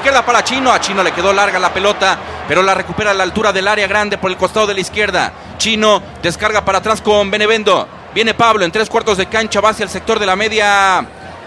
izquierda para Chino. A Chino le quedó larga la pelota, pero la recupera a la altura del área grande por el costado de la izquierda. Chino descarga para atrás con Benevendo. Viene Pablo en 3/4 de cancha, va hacia el sector de la media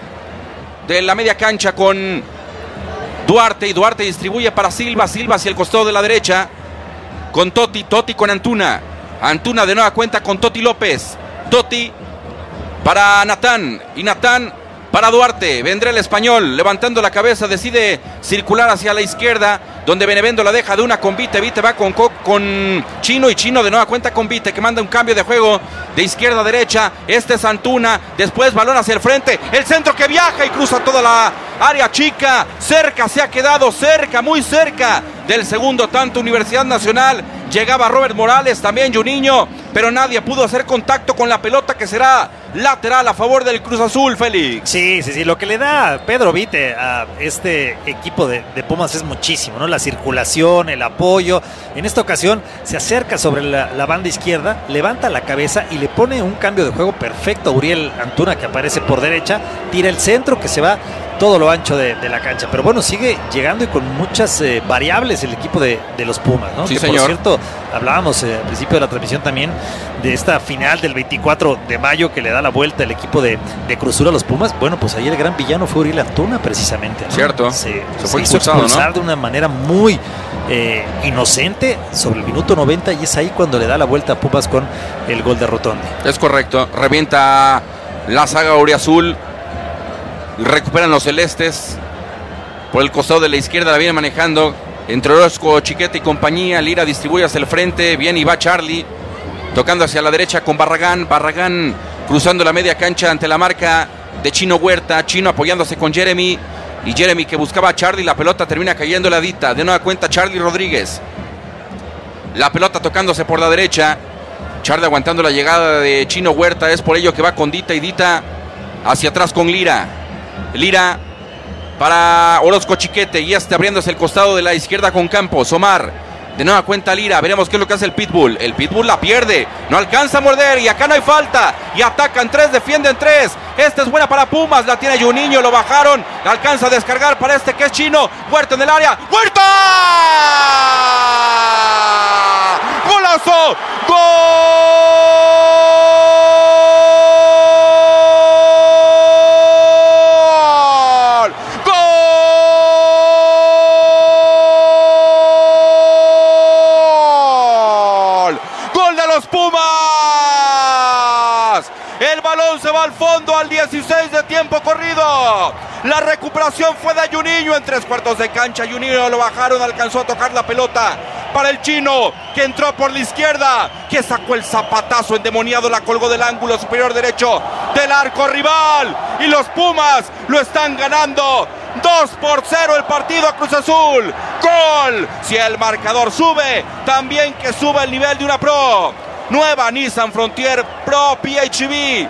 cancha con Duarte, y Duarte distribuye para Silva hacia el costado de la derecha con Totti con Antuna de nueva cuenta con Totti López. Totti para Natán, y Natán para Duarte. Vendrá el español levantando la cabeza, decide circular hacia la izquierda, donde Benevendo la deja de una con Vite. Vite va con Chino, y Chino de nueva cuenta con Vite, que manda un cambio de juego de izquierda a derecha. Este es Antuna, después balón hacia el frente, el centro que viaja y cruza toda la área chica. Cerca se ha quedado, muy cerca del segundo tanto Universidad Nacional. Llegaba Robert Morales, también Juninho, pero nadie pudo hacer contacto con la pelota, que será lateral a favor del Cruz Azul, Félix. Sí, lo que le da Pedro Vite a este equipo de Pumas es muchísimo, ¿no? La circulación, el apoyo. En esta ocasión se acerca sobre la banda izquierda, levanta la cabeza y le pone un cambio de juego perfecto a Uriel Antuna, que aparece por derecha, tira el centro que se va todo lo ancho de la cancha. Pero bueno, sigue llegando y con muchas variables el equipo de los Pumas, ¿no? Sí, que señor. Por cierto, hablábamos al principio de la transmisión también de esta final del 24 de mayo que le da la vuelta el equipo de Cruz Azul a los Pumas. Bueno, pues ahí el gran villano fue Uriel Antuna, precisamente, ¿no? Cierto. Se fue hizo expulsar, ¿no? de una manera muy inocente sobre el minuto 90, y es ahí cuando le da la vuelta a Pumas con el gol de Rotondi. Es correcto, revienta la saga auriazul. Recuperan los celestes por el costado de la izquierda, la viene manejando entre Orozco, Chiquete y compañía. Lira distribuye hacia el frente, bien, y va Charlie tocando hacia la derecha con Barragán cruzando la media cancha ante la marca de Chino Huerta. Chino apoyándose con Jeremy, y Jeremy que buscaba a Charlie. La pelota termina cayendo la Dita, de nueva cuenta Charlie Rodríguez. La pelota tocándose por la derecha, Charlie aguantando la llegada de Chino Huerta. Es por ello que va con Dita, y Dita hacia atrás con Lira para Orozco Chiquete, y abriéndose el costado de la izquierda con Campos. Omar, de nueva cuenta Lira, veremos qué es lo que hace el Pitbull. El Pitbull la pierde, no alcanza a morder, y acá no hay falta, y atacan 3, defienden 3. Esta es buena para Pumas, la tiene Juninho, lo bajaron, la alcanza a descargar para este que es Chino. Huerta en el área, ¡Huerta! ¡Golazo! ¡Gol! El balón se va al fondo al 16 de tiempo corrido. La recuperación fue de Juninho en 3/4 de cancha. Juninho lo bajaron, alcanzó a tocar la pelota para el Chino, que entró por la izquierda, que sacó el zapatazo endemoniado, la colgó del ángulo superior derecho del arco rival, y los Pumas lo están ganando 2-0 el partido a Cruz Azul. Gol. Si el marcador sube, también que suba el nivel de una Pro. Nueva Nissan Frontier Pro PHEV,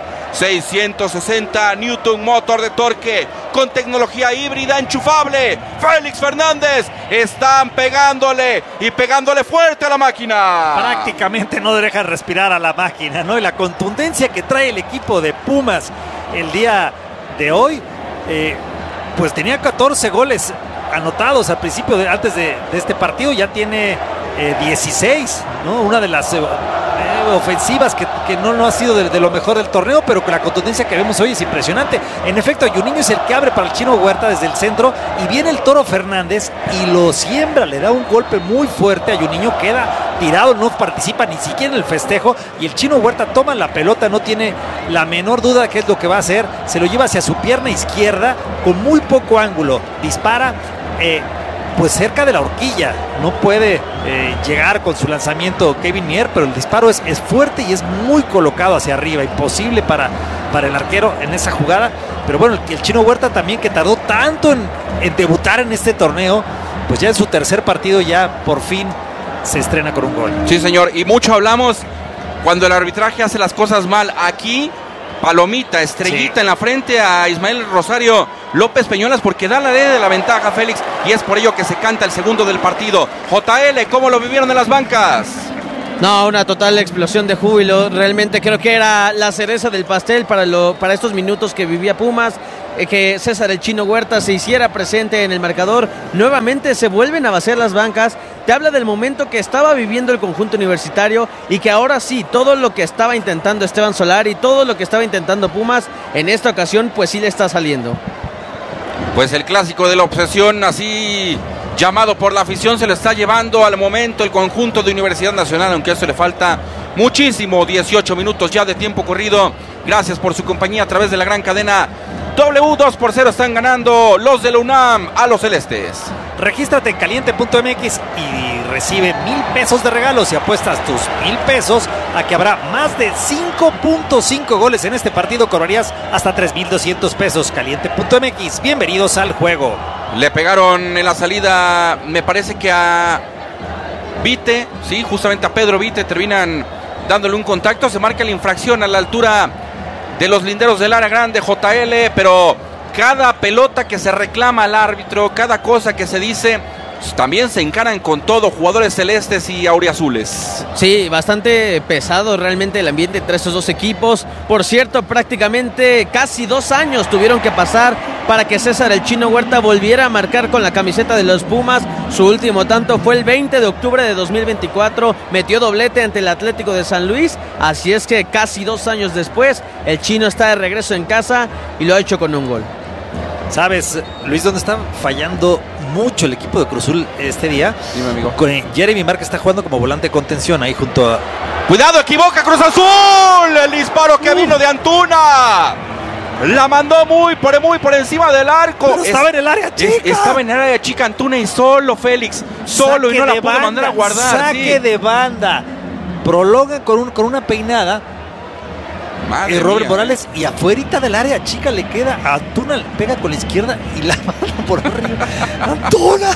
660 Newton motor de torque con tecnología híbrida enchufable. Félix Fernández, están pegándole fuerte a la máquina. Prácticamente no deja respirar a la máquina, ¿no? Y la contundencia que trae el equipo de Pumas el día de hoy, pues tenía 14 goles anotados al principio, antes de este partido. Ya tiene 16, ¿no? Una de las ofensivas que no ha sido de lo mejor del torneo, pero con la contundencia que vemos hoy es impresionante. En efecto, Juninho es el que abre para el Chino Huerta desde el centro, y viene el Toro Fernández y lo siembra, le da un golpe muy fuerte a Juninho, queda tirado, no participa ni siquiera en el festejo, y el Chino Huerta toma la pelota, no tiene la menor duda de qué es lo que va a hacer, se lo lleva hacia su pierna izquierda con muy poco ángulo, dispara pues cerca de la horquilla, no puede llegar con su lanzamiento Kevin Mier, pero el disparo es fuerte y es muy colocado hacia arriba, imposible para el arquero en esa jugada. Pero bueno, el Chino Huerta también, que tardó tanto en debutar en este torneo, pues ya en su tercer partido ya por fin se estrena con un gol. Sí, señor, y mucho hablamos cuando el arbitraje hace las cosas mal. Aquí palomita, estrellita en la frente a Ismael Rosario López Peñuelas, porque da la ley de la ventaja, Félix, y es por ello que se canta el segundo del partido. JL, ¿cómo lo vivieron en las bancas? No, una total explosión de júbilo. Realmente creo que era la cereza del pastel para estos minutos que vivía Pumas. Que César el Chino Huerta se hiciera presente en el marcador. Nuevamente se vuelven a vaciar las bancas. Te habla del momento que estaba viviendo el conjunto universitario y que ahora sí, todo lo que estaba intentando Esteban Solari, todo lo que estaba intentando Pumas, en esta ocasión pues sí le está saliendo. Pues el clásico de la obsesión, así llamado por la afición, se lo está llevando al momento el conjunto de Universidad Nacional, aunque a eso le falta muchísimo. 18 minutos ya de tiempo corrido. Gracias por su compañía a través de la gran cadena W. 2-0 están ganando los de la UNAM a los celestes. Regístrate en caliente.mx y recibe 1,000 pesos de regalo si apuestas tus 1,000 pesos a que habrá más de 5.5 goles en este partido. Cobrarías hasta 3,200 pesos. Caliente.mx, bienvenidos al juego. Le pegaron en la salida, me parece que a Vite, sí, justamente a Pedro Vite, terminan dándole un contacto. Se marca la infracción a la altura de los linderos del área grande, JL, pero cada pelota que se reclama al árbitro, cada cosa que se dice, también se encaran con todo jugadores celestes y auriazules. Sí, bastante pesado realmente el ambiente entre estos dos equipos. Por cierto, prácticamente casi 2 años tuvieron que pasar para que César el Chino Huerta volviera a marcar con la camiseta de los Pumas. Su último tanto fue el 20 de octubre de 2024. Metió doblete ante el Atlético de San Luis. Así es que casi 2 años después, el Chino está de regreso en casa y lo ha hecho con un gol. ¿Sabes, Luis, dónde está fallando mucho el equipo de Cruz Azul este día? Dime, amigo. Jeremy Márquez está jugando como volante de contención ahí junto a... ¡Cuidado, equivoca Cruz Azul! El disparo que vino de Antuna. La mandó muy por encima del arco. Pero estaba en el área chica. Estaba en el área chica Antuna y solo Félix. Solo saque y no la pudo banda, mandar a guardar. Saque de banda. Prolonga con una peinada. Madre Robert mía. Morales y afuerita del área chica le queda a Antuna, le pega con la izquierda y la manda por arriba. ¡Antuna!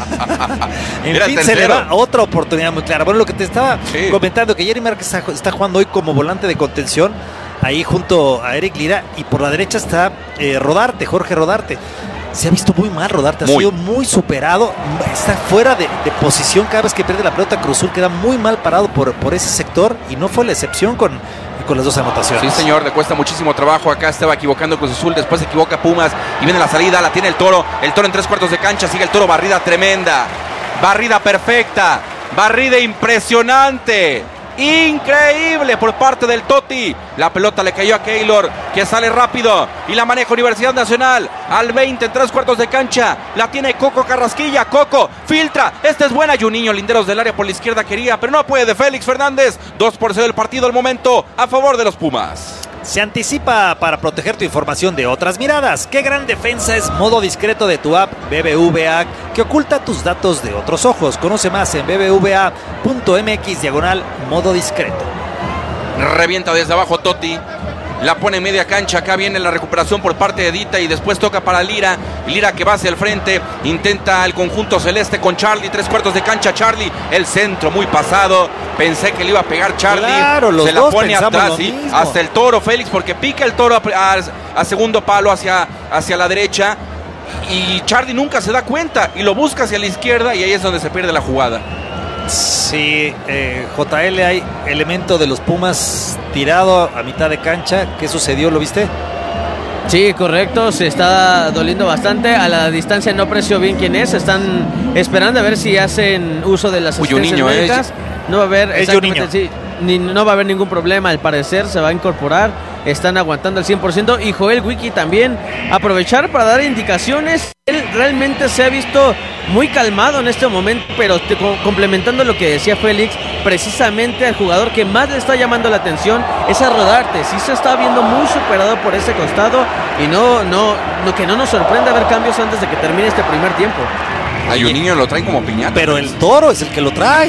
En Era fin, tercero. se le va otra oportunidad muy clara. Bueno, lo que te estaba comentando, que Jeremy Márquez está jugando hoy como volante de contención, ahí junto a Eric Lira, y por la derecha está Jorge Rodarte. Se ha visto muy mal Rodarte, ha sido muy superado, está fuera de posición cada vez que pierde la pelota. Cruz Azul queda muy mal parado por ese sector y no fue la excepción con las 2 anotaciones. Sí, señor, le cuesta muchísimo trabajo. Acá estaba equivocando Cruz Azul, después se equivoca Pumas y viene la salida, la tiene el Toro en 3/4 de cancha, sigue el Toro, barrida tremenda, barrida perfecta, barrida impresionante, increíble por parte del Toti. La pelota le cayó a Keylor, que sale rápido y la maneja Universidad Nacional al 20 en 3/4 de cancha. La tiene Coco Carrasquilla. Coco filtra, esta es buena. Juninho, linderos del área por la izquierda quería, pero no puede. Félix Fernández, 2-0 el partido al momento a favor de los Pumas. Se anticipa para proteger tu información de otras miradas. Qué gran defensa es modo discreto de tu app BBVA, que oculta tus datos de otros ojos. Conoce más en bbva.mx/modo discreto. Revienta desde abajo Totti, la pone en media cancha. Acá viene la recuperación por parte de Dita y después toca para Lira. Lira que va hacia el frente, intenta el conjunto celeste con Charlie, 3/4 de cancha. Charlie, el centro muy pasado, pensé que le iba a pegar Charlie. Claro, los se la dos pone atrás, sí, mismo. hasta el Toro Félix, porque pica el Toro a segundo palo hacia la derecha y Charlie nunca se da cuenta y lo busca hacia la izquierda y ahí es donde se pierde la jugada. Sí, JL, hay elemento de los Pumas tirado a mitad de cancha. ¿Qué sucedió? ¿Lo viste? Sí, correcto, se está doliendo bastante. A la distancia no aprecio bien quién es. Están esperando a ver si hacen uso de las asistencias médicas. No va a haber, exactamente, sí, no va a haber ningún problema, al parecer se va a incorporar. Están aguantando al 100%. Y Joel Wiki también aprovechar para dar indicaciones. Él realmente se ha visto muy calmado en este momento, pero complementando lo que decía Félix, precisamente el jugador que más le está llamando la atención es a Rodarte. Sí se está viendo muy superado por ese costado y que no nos sorprenda ver cambios antes de que termine este primer tiempo. A Juninho lo traen como piñata. Pero el Toro es el que lo trae.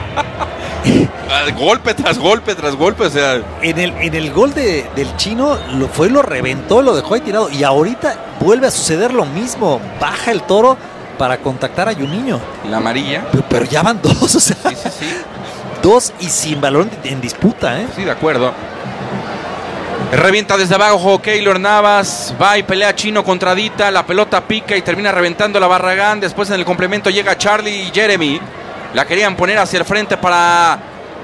Golpe tras golpe tras golpe, o sea. En el gol del Chino lo reventó, lo dejó ahí tirado. Y ahorita vuelve a suceder lo mismo. Baja el Toro para contactar a Juninho. La amarilla. Pero ya van 2, o sea. Sí. 2 y sin balón en disputa, ¿eh? Sí, de acuerdo. Revienta desde abajo Keylor Navas, va y pelea Chino contra Dita, la pelota pica y termina reventando la Barragán. Después en el complemento llega Charlie y Jeremy. La querían poner hacia el frente para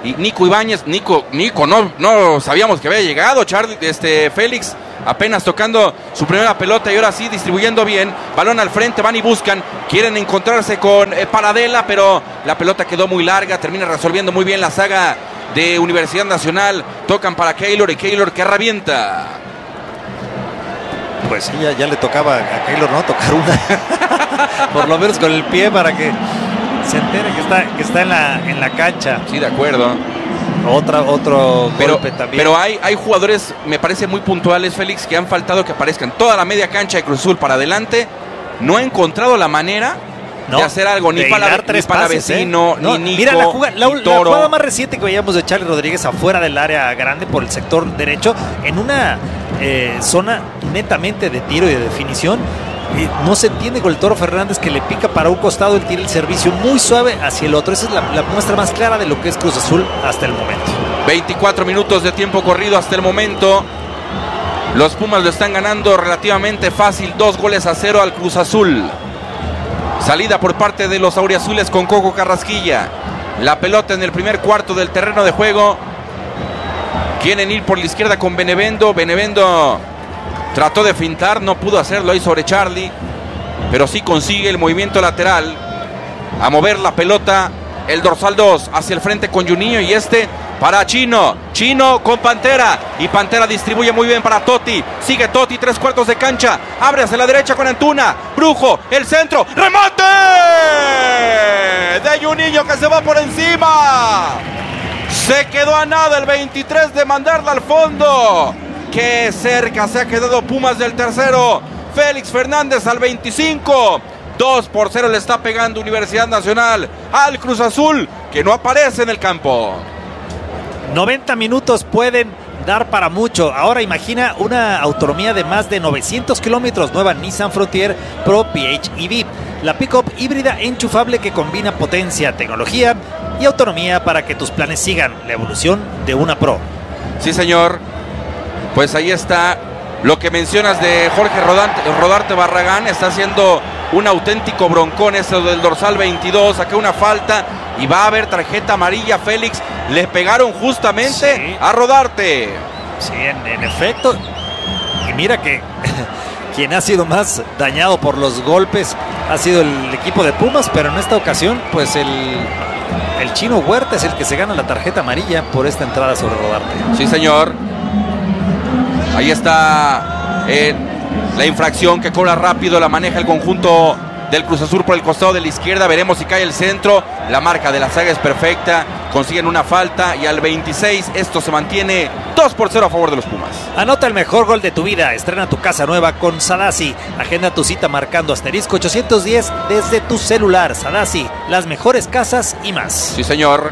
Y Nico Ibáñez, Nico no sabíamos que había llegado. Félix apenas tocando su primera pelota y ahora sí distribuyendo bien. Balón al frente, van y buscan. Quieren encontrarse con Paradela, pero la pelota quedó muy larga. Termina resolviendo muy bien la saga de Universidad Nacional. Tocan para Keylor y Keylor que revienta. Pues sí, ya le tocaba a Keylor, ¿no? Tocar una. Por lo menos con el pie para que se entere que está en la cancha. Sí, de acuerdo. Otro golpe también. Pero hay jugadores, me parece muy puntuales, Félix, que han faltado que aparezcan. Toda la media cancha de Cruz Azul para adelante. No ha encontrado la manera de hacer algo, ni para Vecino, ni Nico. Mira, la jugada más reciente que veíamos de Charlie Rodríguez afuera del área grande por el sector derecho, en una zona netamente de tiro y de definición. No se entiende con el Toro Fernández, que le pica para un costado, él tira el servicio muy suave hacia el otro. Esa es la muestra más clara de lo que es Cruz Azul hasta el momento. 24 minutos de tiempo corrido hasta el momento. Los Pumas lo están ganando relativamente fácil, 2-0 al Cruz Azul. Salida por parte de los auriazules con Coco Carrasquilla. La pelota en el primer cuarto del terreno de juego. Quieren ir por la izquierda con Benevendo. Benevendo trató de fintar, no pudo hacerlo ahí sobre Charlie, pero sí consigue el movimiento lateral. A mover la pelota, el dorsal 2 hacia el frente con Juninho y para Chino. Chino con Pantera. Y Pantera distribuye muy bien para Totti. Sigue Totti, 3/4 de cancha. Abre hacia la derecha con Antuna. Brujo, el centro. ¡Remate! De Juninho que se va por encima. Se quedó a nada el 23 de mandarla al fondo. Qué cerca se ha quedado Pumas del tercero. Félix Fernández al 25. 2-0 le está pegando Universidad Nacional al Cruz Azul, que no aparece en el campo. 90 minutos pueden dar para mucho. Ahora imagina una autonomía de más de 900 kilómetros. Nueva Nissan Frontier Pro PHEV. La pick-up híbrida enchufable que combina potencia, tecnología y autonomía para que tus planes sigan la evolución de una Pro. Sí, señor. Pues ahí está lo que mencionas de Jorge Rodarte Barragán. Está haciendo un auténtico broncón eso del dorsal 22. Saca una falta y va a haber tarjeta amarilla. Félix, le pegaron justamente a Rodarte. Sí, en efecto. Y mira que quien ha sido más dañado por los golpes ha sido el equipo de Pumas, pero en esta ocasión pues el Chino Huerta es el que se gana la tarjeta amarilla por esta entrada sobre Rodarte. Sí, señor. Ahí está la infracción que cobra rápido, la maneja el conjunto del Cruz Azul por el costado de la izquierda. Veremos si cae el centro. La marca de la saga es perfecta. Consiguen una falta y al 26 esto se mantiene 2-0 a favor de los Pumas. Anota el mejor gol de tu vida. Estrena tu casa nueva con Sadasi. Agenda tu cita marcando asterisco 810 desde tu celular. Sadasi, las mejores casas y más. Sí, señor.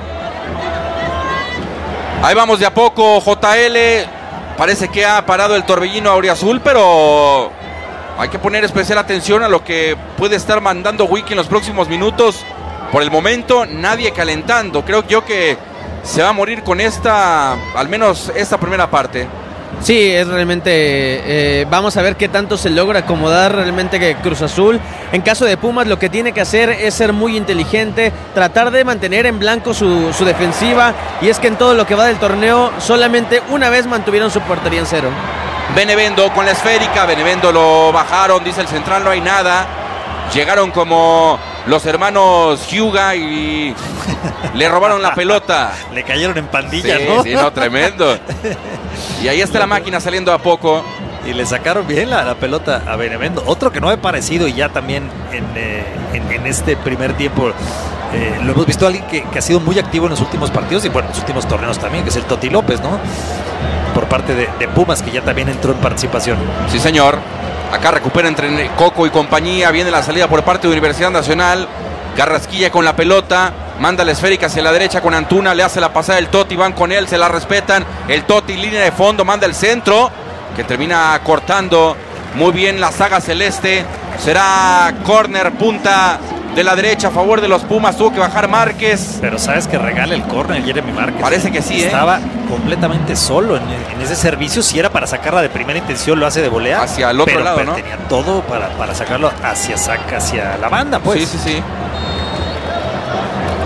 Ahí vamos de a poco, JL. Parece que ha parado el torbellino auriazul, pero hay que poner especial atención a lo que puede estar mandando Wiki en los próximos minutos. Por el momento, nadie calentando. Creo yo que se va a morir con al menos esta primera parte. Sí, es realmente, vamos a ver qué tanto se logra acomodar realmente que Cruz Azul. En caso de Pumas, lo que tiene que hacer es ser muy inteligente, tratar de mantener en blanco su defensiva, y es que en todo lo que va del torneo, solamente una vez mantuvieron su portería en cero. Benevendo con la esférica, Benevendo lo bajaron, dice el central, no hay nada. Llegaron como los hermanos Hyuga y le robaron la pelota. Le cayeron en pandilla, sí, ¿no? Sí, no, tremendo. Y ahí está la máquina saliendo a poco. Y le sacaron bien la pelota a Benevendo. Otro que no ha parecido y ya también en este primer tiempo lo hemos visto, alguien que ha sido muy activo en los últimos partidos y bueno, en los últimos torneos también, que es el Toti López, ¿no? Por parte de Pumas, que ya también entró en participación. Sí, señor. Acá recupera entre Coco y compañía. Viene la salida por parte de Universidad Nacional. Carrasquilla con la pelota. Manda la esférica hacia la derecha con Antuna. Le hace la pasada el Toti. Van con él. Se la respetan. El Toti, línea de fondo. Manda el centro. Que termina cortando muy bien la saga celeste. Será córner, punta de la derecha a favor de los Pumas. Tuvo que bajar Márquez. Pero sabes que regala el córner Jeremy Márquez. Parece que sí, Estaba completamente solo en ese servicio. Si era para sacarla de primera intención, lo hace de volea. Hacia el otro lado, ¿no? Tenía todo para sacarlo hacia la banda, pues. Sí.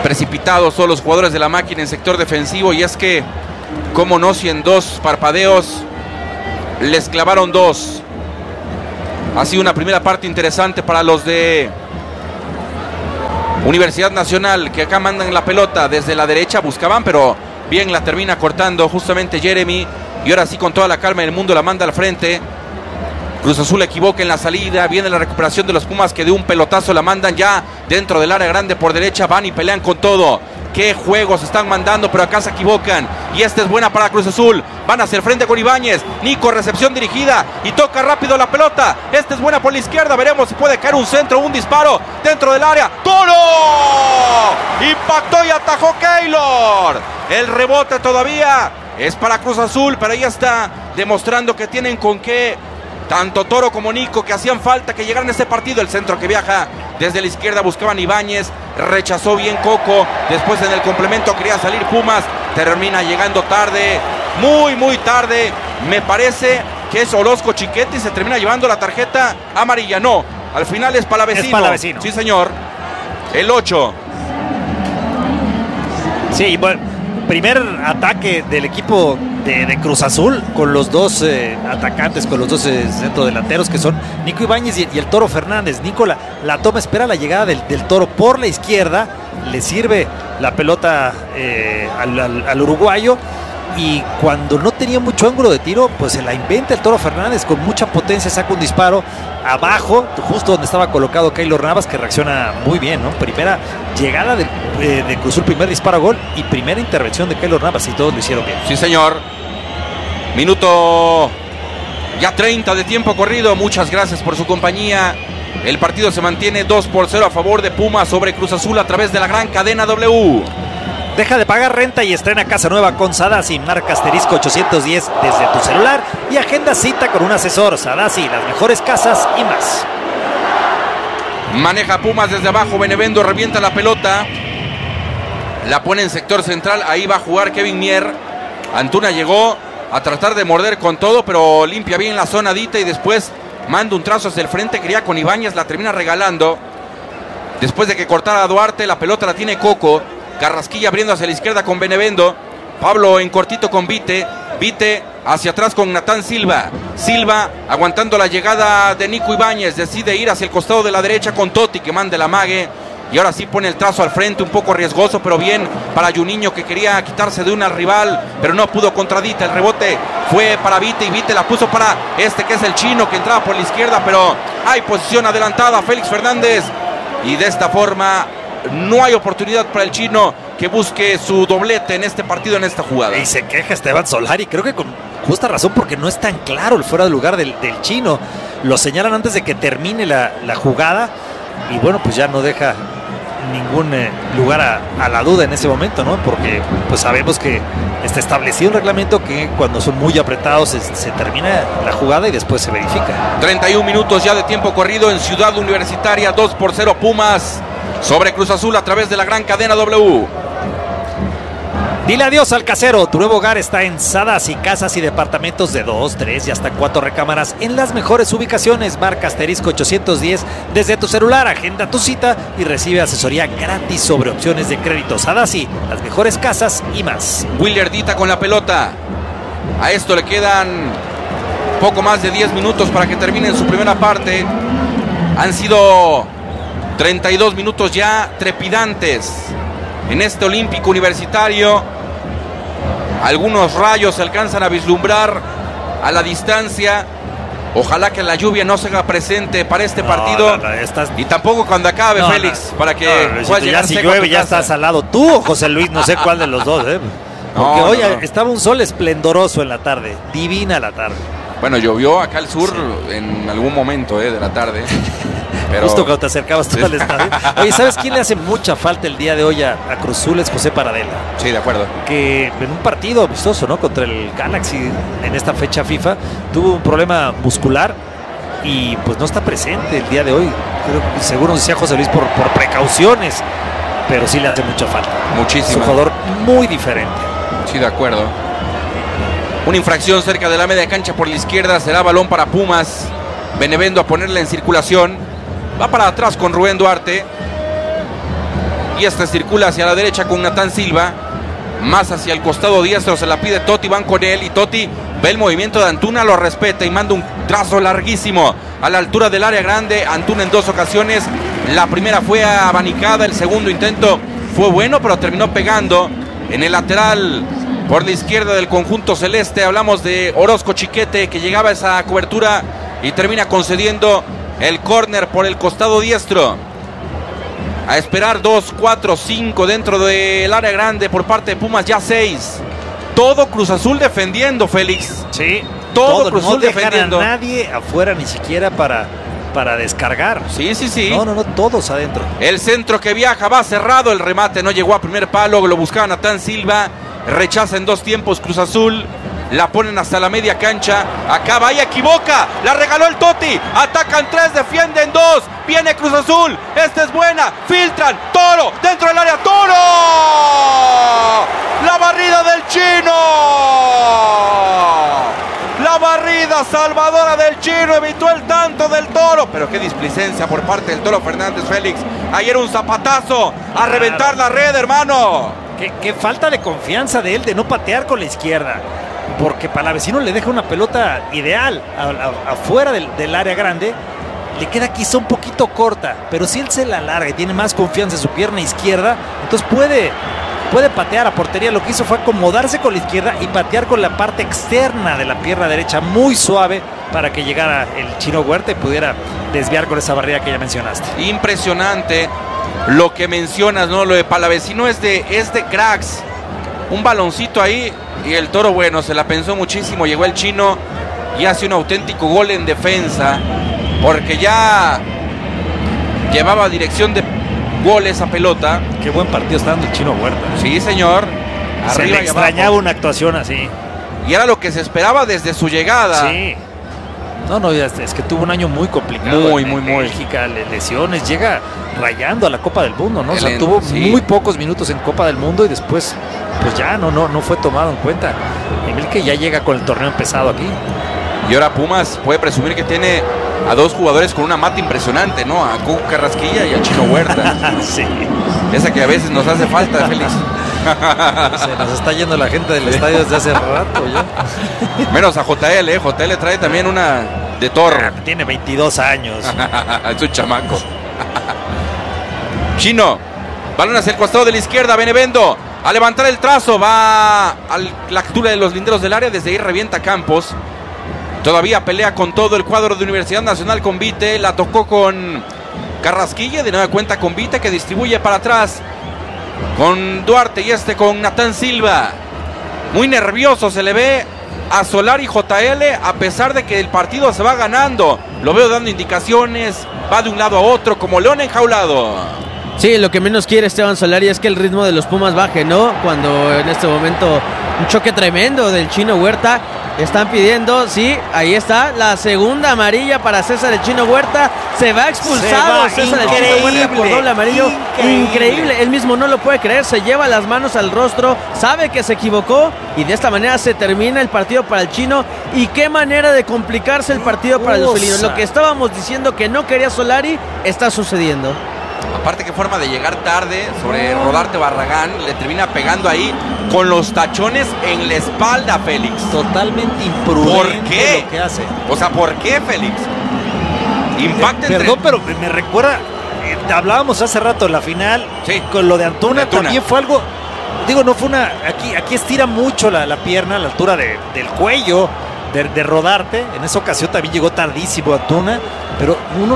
precipitados todos los jugadores de la máquina en sector defensivo, y es que, cómo no, si en 2 parpadeos les clavaron 2. Ha sido una primera parte interesante para los de Universidad Nacional, que acá mandan la pelota desde la derecha, buscaban, pero bien la termina cortando justamente Jeremy, y ahora sí con toda la calma del mundo la manda al frente. Cruz Azul equivoca en la salida, viene la recuperación de los Pumas, que de un pelotazo la mandan ya dentro del área grande por derecha, van y pelean con todo. Qué juegos están mandando, pero acá se equivocan, y esta es buena para Cruz Azul. Van hacia el frente con Ibáñez, Nico, recepción dirigida y toca rápido la pelota. Esta es buena por la izquierda, veremos si puede caer un centro, un disparo dentro del área. ¡Toro! Impactó y atajó Keylor. El rebote todavía es para Cruz Azul, pero ahí está demostrando que tienen con qué. Tanto Toro como Nico, que hacían falta que llegaran a este partido. El centro que viaja desde la izquierda, buscaban Ibáñez, rechazó bien Coco. Después en el complemento quería salir Pumas, termina llegando tarde, muy tarde. Me parece que es Orozco Chiquete y se termina llevando la tarjeta amarilla. No, al final es Palavecino. Es Palavecino. Sí, señor. El 8. Sí, bueno, primer ataque del equipo de Cruz Azul con los dos atacantes, con los dos centrodelanteros, que son Nico Ibáñez y el Toro Fernández. Nico la toma, espera la llegada del Toro por la izquierda, le sirve la pelota al uruguayo, y cuando no tenía mucho ángulo de tiro, pues se la inventa el Toro Fernández con mucha potencia, saca un disparo abajo, justo donde estaba colocado Keylor Navas, que reacciona muy bien, ¿no? Primera llegada de Cruz Azul, primer disparo a gol y primera intervención de Keylor Navas, y todos lo hicieron bien. Sí, señor. Minuto ya 30 de tiempo corrido. Muchas gracias por su compañía. El partido se mantiene 2-0 a favor de Pumas sobre Cruz Azul a través de la gran cadena W. Deja de pagar renta y estrena casa nueva con Sadasi. Marca asterisco 810 desde tu celular y agenda cita con un asesor. Sadasi, las mejores casas y más. Maneja Pumas desde abajo. Benevendo revienta la pelota, la pone en sector central. Ahí va a jugar Kevin Mier. Antuna llegó a tratar de morder con todo, pero limpia bien la zonadita y después manda un trazo hacia el frente. Quería con Ibáñez, la termina regalando. Después de que cortara a Duarte, la pelota la tiene Coco. Carrasquilla abriendo hacia la izquierda con Benevendo. Pablo en cortito con Vite. Vite hacia atrás con Natán Silva. Silva aguantando la llegada de Nico Ibáñez. Decide ir hacia el costado de la derecha con Totti, que manda el amague. Y ahora sí pone el trazo al frente, un poco riesgoso, pero bien para Juninho, que quería quitarse de una rival, pero no pudo contra Dita. El rebote fue para Vite y Vite la puso para que es el chino, que entraba por la izquierda, pero hay posición adelantada. Félix Fernández. Y de esta forma no hay oportunidad para el chino, que busque su doblete en este partido, en esta jugada. Y se queja Esteban Solari, creo que con justa razón, porque no es tan claro el fuera de lugar del chino. Lo señalan antes de que termine la jugada, y bueno, pues ya no deja ningún lugar a la duda en ese momento, ¿no? Porque pues sabemos que está establecido un reglamento que cuando son muy apretados se termina la jugada y después se verifica. 31 minutos ya de tiempo corrido en Ciudad Universitaria. 2-0 Pumas sobre Cruz Azul a través de la gran cadena W. Dile adiós al casero. Tu nuevo hogar está en Sadasi, casas y departamentos de 2, 3 y hasta 4 recámaras en las mejores ubicaciones. Marca asterisco 810 desde tu celular, agenda tu cita y recibe asesoría gratis sobre opciones de crédito. Sadasi, las mejores casas y más. Willardita con la pelota. A esto le quedan poco más de 10 minutos para que termine su primera parte. Han sido 32 minutos ya trepidantes en este Olímpico Universitario. Algunos rayos se alcanzan a vislumbrar a la distancia. Ojalá que la lluvia no se haga presente para este partido. Y tampoco cuando acabe, Félix, para que puedas llegar seco. Si llueve ya estás al lado. Tú o José Luis, no sé cuál de los dos, Porque hoy estaba un sol esplendoroso en la tarde. Divina la tarde. Bueno, llovió acá al sur en algún momento de la tarde. Pero... justo cuando te acercabas tú al estadio. Oye, ¿sabes quién le hace mucha falta el día de hoy a Cruz Azul? Es José Paradela. Sí, de acuerdo. Que en un partido amistoso, ¿no? Contra el Galaxy en esta fecha FIFA, tuvo un problema muscular y pues no está presente el día de hoy. Creo que seguro decía José Luis por precauciones, pero sí le hace mucha falta. Muchísimo. Es un jugador muy diferente. Sí, de acuerdo. Una infracción cerca de la media cancha por la izquierda. Será balón para Pumas. Benevendo a ponerla en circulación. Va para atrás con Rubén Duarte. y este circula hacia la derecha con Natán Silva, más hacia el costado diestro, se la pide Totti, van con él y Totti ve el movimiento de Antuna, lo respeta y manda un trazo larguísimo a la altura del área grande. Antuna en 2 ocasiones, la primera fue abanicada, el segundo intento fue bueno, pero terminó pegando en el lateral por la izquierda del conjunto celeste. Hablamos de Orozco Chiquete, que llegaba a esa cobertura y termina concediendo el córner por el costado diestro. A esperar 2, 4, 5 dentro del área grande por parte de Pumas, ya 6. Todo Cruz Azul defendiendo, Félix. Sí, todo Cruz Azul defendiendo. A nadie afuera, ni siquiera para descargar. Sí. No, todos adentro. El centro que viaja va cerrado, el remate no llegó a primer palo, lo buscaba Natán Silva, rechaza en 2 tiempos Cruz Azul. La ponen hasta la media cancha, acaba y equivoca, la regaló el Totti, atacan 3, defienden 2, viene Cruz Azul, esta es buena, filtran, Toro, dentro del área, Toro, la barrida del Chino, la barrida salvadora del Chino, evitó el tanto del Toro, pero qué displicencia por parte del Toro Fernández, Félix, ayer un zapatazo a reventar la red, hermano. Qué falta de confianza de él de no patear con la izquierda. Porque Palavecino le deja una pelota ideal afuera del área grande. Le queda quizá un poquito corta, pero si él se la alarga y tiene más confianza en su pierna izquierda, entonces puede patear a portería. Lo que hizo fue acomodarse con la izquierda y patear con la parte externa de la pierna derecha muy suave para que llegara el Chino Huerta y pudiera desviar con esa barrera que ya mencionaste. Impresionante lo que mencionas, ¿no? Lo de Palavecino es de cracks. Un baloncito ahí y el Toro, bueno, se la pensó muchísimo. Llegó el Chino y hace un auténtico gol en defensa, porque ya llevaba dirección de gol esa pelota. Qué buen partido está dando el Chino Huerta. Sí, señor. Se le extrañaba una actuación así. Y era lo que se esperaba desde su llegada. Sí. No, es que tuvo un año muy complicado. Muy. Bélgica, lesiones, llega rayando a la Copa del Mundo, ¿no? O sea, tuvo muy pocos minutos en Copa del Mundo y después pues ya no fue tomado en cuenta. Emil, que ya llega con el torneo empezado aquí. Y ahora Pumas puede presumir que tiene a 2 jugadores con una mata impresionante, ¿no? A Cuco Carrasquilla y a Chino Huerta. Sí. Esa que a veces nos hace falta, Félix. Se nos está yendo la gente del estadio desde hace rato ya. Menos a JL, ¿eh? JL trae también una de Torre. Tiene 22 años. Es un chamaco. Chino, balón hacia el costado de la izquierda, Benevendo. A levantar el trazo, va a la altura de los linderos del área, desde ahí revienta Campos. Todavía pelea con todo el cuadro de Universidad Nacional con Vite, la tocó con Carrasquilla, de nueva cuenta con Vite, que distribuye para atrás con Duarte y con Natán Silva. Muy nervioso se le ve a Solari JL, a pesar de que el partido se va ganando. Lo veo dando indicaciones, va de un lado a otro como león enjaulado. Sí, lo que menos quiere Esteban Solari es que el ritmo de los Pumas baje, ¿no? Cuando en este momento un choque tremendo del Chino Huerta. Están pidiendo, sí, ahí está, la segunda amarilla para César el Chino Huerta. Se va expulsado César el Chino Huerta por doble amarillo. Increíble, él mismo no lo puede creer, se lleva las manos al rostro, sabe que se equivocó y de esta manera se termina el partido para el Chino. Y qué manera de complicarse el partido para los felinos. Lo que estábamos diciendo que no quería Solari está sucediendo. Aparte, qué forma de llegar tarde sobre Rodarte Barragán, le termina pegando ahí con los tachones en la espalda, Félix. Totalmente imprudente. ¿Por qué? Lo que hace. O sea, ¿por qué, Félix? Impacta Perdón, pero me recuerda, hablábamos hace rato en la final, sí, con lo de Antuna. También fue algo, digo, no fue una, aquí estira mucho la pierna a la altura del cuello de Rodarte. En esa ocasión también llegó tardísimo Antuna, pero uno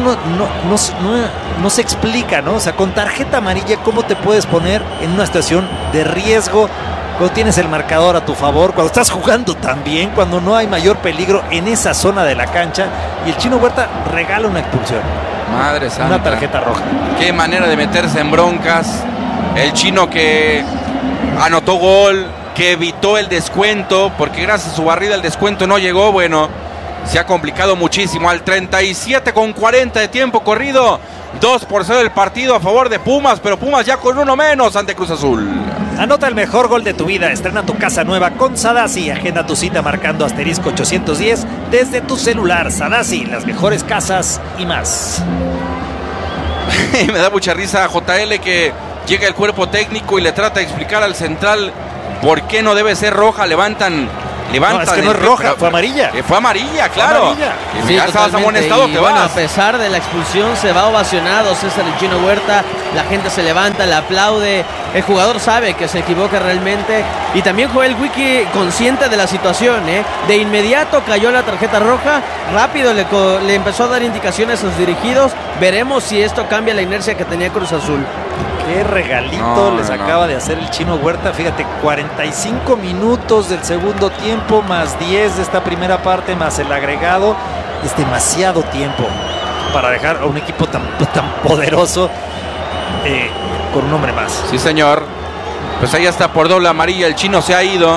no se explica, ¿no? O sea, con tarjeta amarilla, ¿cómo te puedes poner en una situación de riesgo cuando tienes el marcador a tu favor, cuando estás jugando tan bien, cuando no hay mayor peligro en esa zona de la cancha? Y el Chino Huerta regala una expulsión. Madre santa. Una tarjeta roja. Qué manera de meterse en broncas. El Chino que anotó gol, que evitó el descuento, porque gracias a su barrida el descuento no llegó. Bueno, se ha complicado muchísimo. Al 37:40 de tiempo corrido, 2-0 el partido a favor de Pumas, pero Pumas ya con uno menos ante Cruz Azul. Anota el mejor gol de tu vida, estrena tu casa nueva con Sadasi. Agenda tu cita marcando *810 desde tu celular. Sadasi, las mejores casas y más. Me da mucha risa JL, que Llega el cuerpo técnico y le trata de explicar al central por qué no debe ser roja. Levantan. No, es que no es roja, fue amarilla. Fue amarilla, claro. Fue amarilla. Y si ya estabas amonestado, te vas. A pesar de la expulsión, se va ovacionado César el Chino Huerta. La gente se levanta, le aplaude. El jugador sabe que se equivoca realmente. Y también Joel Wiki consciente de la situación, De inmediato cayó la tarjeta roja. Rápido le empezó a dar indicaciones a sus dirigidos. Veremos si esto cambia la inercia que tenía Cruz Azul. Qué regalito les acaba de hacer el Chino Huerta. Fíjate, 45 minutos del segundo tiempo, más 10 de esta primera parte, más el agregado. Es demasiado tiempo para dejar a un equipo tan poderoso con un hombre más. Sí, señor. Pues ahí está por doble amarilla. El Chino se ha ido.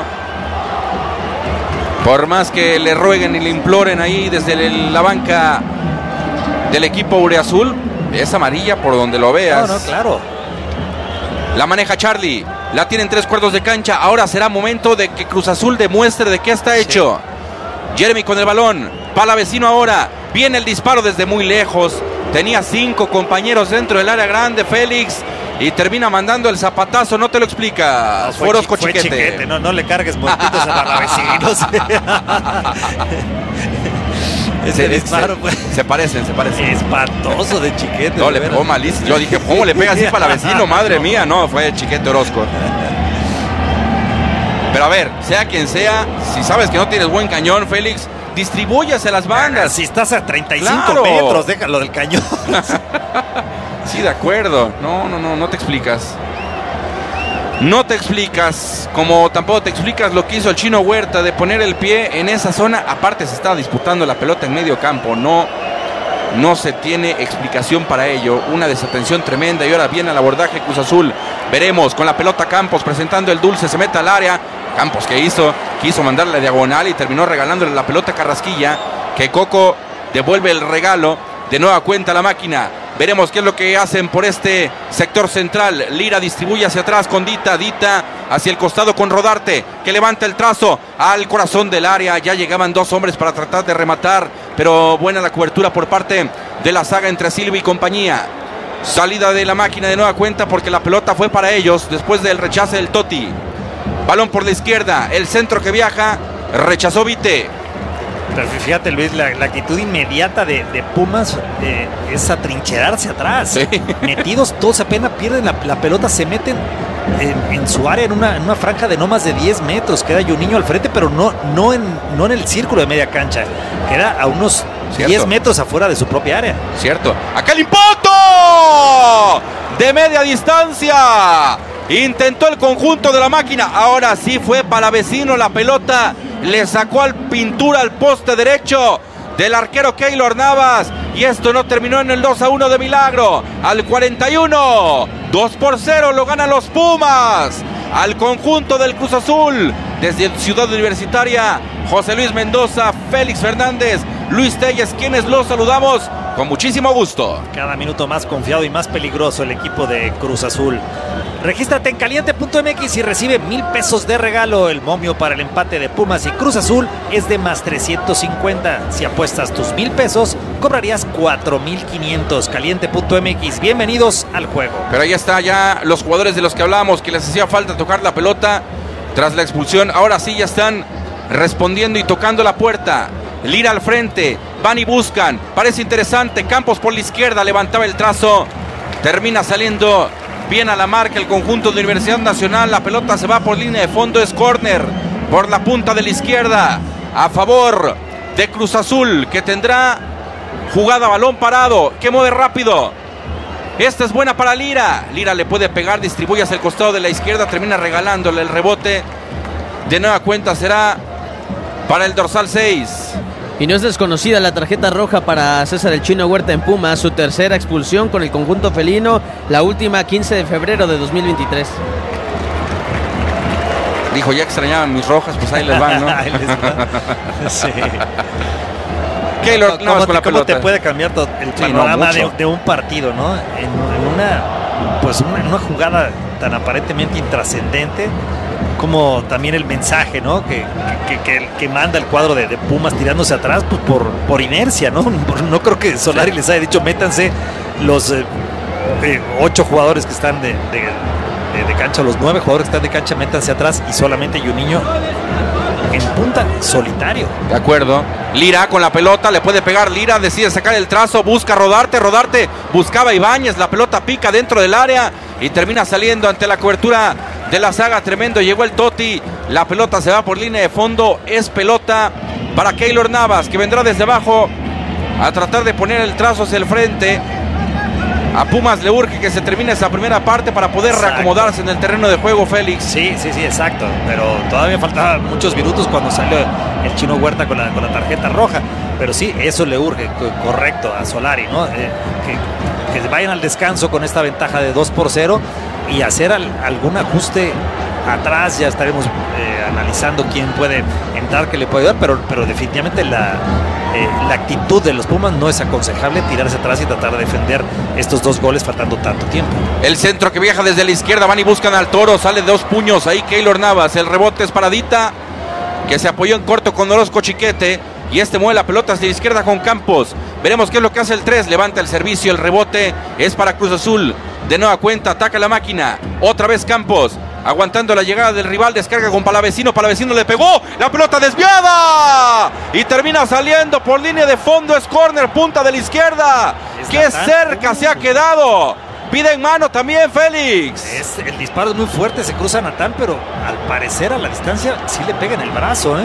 Por más que le rueguen y le imploren ahí desde la banca del equipo Uriazul, es amarilla por donde lo veas. No, claro. La maneja Charlie, la tiene en 3/4 de cancha. Ahora será momento de que Cruz Azul demuestre de qué está hecho. Jeremy con el balón, Palavecino ahora. Viene el disparo desde muy lejos. Tenía 5 compañeros dentro del área grande, Félix. Y termina mandando el zapatazo, no te lo explica. Orozco Chiquete. No le cargues muertitos a Palavecinos. Se parecen. Espantoso de Chiquete. No, le pegó malísimo. Yo dije, ¿cómo le pega así para vecino? Madre mía, no, fue Chiquete Orozco. Pero a ver, sea quien sea, si sabes que no tienes buen cañón, Félix, distribúyase a las bandas. Si estás a 35 metros, déjalo del cañón. Sí, de acuerdo. No te explicas. No te explicas, como tampoco te explicas lo que hizo el Chino Huerta de poner el pie en esa zona. Aparte se estaba disputando la pelota en medio campo. No se tiene explicación para ello. Una desatención tremenda y ahora viene al abordaje Cruz Azul. Veremos con la pelota Campos presentando el dulce, se mete al área. Campos que quiso mandarle la diagonal y terminó regalándole la pelota a Carrasquilla, que Coco devuelve el regalo. De nueva cuenta la máquina. Veremos qué es lo que hacen por este sector central. Lira distribuye hacia atrás con Dita hacia el costado con Rodarte, que levanta el trazo al corazón del área. Ya llegaban 2 hombres para tratar de rematar, pero buena la cobertura por parte de la saga entre Silva y compañía. Salida de la máquina de nueva cuenta porque la pelota fue para ellos después del rechazo del Toti. Balón por la izquierda, el centro que viaja, rechazó Vite. Pero fíjate, Luis, la actitud inmediata de Pumas es atrincherarse atrás. Sí. Metidos todos, apenas pierden la pelota, se meten en su área, en una franja de no más de 10 metros. Queda Juninho al frente, pero no en el círculo de media cancha. Queda a unos 10 metros afuera de su propia área. Cierto. ¡Acá el impacto! De media distancia. Intentó el conjunto de la máquina. Ahora sí fue Palavecino la pelota. Le sacó al pintura al poste derecho del arquero Keylor Navas. Y esto no terminó en el 2-1 de milagro. Al 41, 2-0 lo ganan los Pumas. Al conjunto del Cruz Azul. Desde Ciudad Universitaria, José Luis Mendoza, Félix Fernández, Luis Telles, quienes los saludamos con muchísimo gusto. Cada minuto más confiado y más peligroso el equipo de Cruz Azul. Regístrate en caliente.mx y recibe 1,000 pesos de regalo. El momio para el empate de Pumas y Cruz Azul es de más 350. Si apuestas tus 1,000 pesos, cobrarías 4,500. Caliente.mx, bienvenidos al juego. Pero ahí está ya los jugadores de los que hablábamos, que les hacía falta tocar la pelota tras la expulsión. Ahora sí ya están respondiendo y tocando la puerta. Lira al frente, van y buscan, parece interesante. Campos por la izquierda, levantaba el trazo, termina saliendo bien a la marca el conjunto de Universidad Nacional. La pelota se va por línea de fondo, es córner por la punta de la izquierda a favor de Cruz Azul, que tendrá jugada balón parado, que mueve rápido. Esta es buena para Lira. Lira le puede pegar, distribuye hacia el costado de la izquierda, termina regalándole el rebote. De nueva cuenta será para el dorsal 6. Y no es desconocida la tarjeta roja para César el Chino Huerta en Pumas, su tercera expulsión con el conjunto felino, la última 15 de febrero de 2023. Dijo, ya extrañaban mis rojas, pues ahí les van, ¿no? Ahí les van. Sí. Keylor Navas con la pelota. ¿Cómo te puede cambiar todo el panorama de un partido, ¿no? En una jugada tan aparentemente intrascendente, como también el mensaje, ¿no? Que manda el cuadro de Pumas tirándose atrás, pues por inercia, ¿no? No creo que Solari les haya dicho métanse los 8 jugadores que están de cancha, los 9 jugadores que están de cancha, métanse atrás y solamente hay un niño en punta solitario. De acuerdo. Lira con la pelota, le puede pegar Lira, decide sacar el trazo, busca Rodarte, buscaba Ibáñez, la pelota pica dentro del área y termina saliendo ante la cobertura de la zaga. Tremendo, llegó el Totti, la pelota se va por línea de fondo, es pelota para Keylor Navas, que vendrá desde abajo a tratar de poner el trazo hacia el frente. A Pumas le urge que se termine esa primera parte para poder reacomodarse en el terreno de juego, Félix. Sí, exacto. Pero todavía faltaban muchos minutos cuando salió el Chino Huerta con la tarjeta roja. Pero sí, eso le urge, correcto, a Solari, ¿no? Que vayan al descanso con esta ventaja de 2-0 y hacer algún ajuste atrás. Ya estaremos analizando quién puede entrar, que le puede ayudar, pero definitivamente la actitud de los Pumas no es aconsejable tirarse atrás y tratar de defender estos 2 goles faltando tanto tiempo. El centro que viaja desde la izquierda, van y buscan al Toro, sale de 2 puños, ahí Keylor Navas, el rebote es para Dita, que se apoyó en corto con Orozco Chiquete, y mueve la pelota hacia la izquierda con Campos. Veremos qué es lo que hace el 3, levanta el servicio, el rebote es para Cruz Azul, de nueva cuenta ataca la máquina, otra vez Campos, aguantando la llegada del rival, descarga con Palavecino le pegó, la pelota desviada y termina saliendo por línea de fondo, es córner, punta de la izquierda. ¡Qué cerca se ha quedado! Pide en mano también Félix. El disparo es muy fuerte, se cruza Natán, pero al parecer a la distancia sí le pega en el brazo,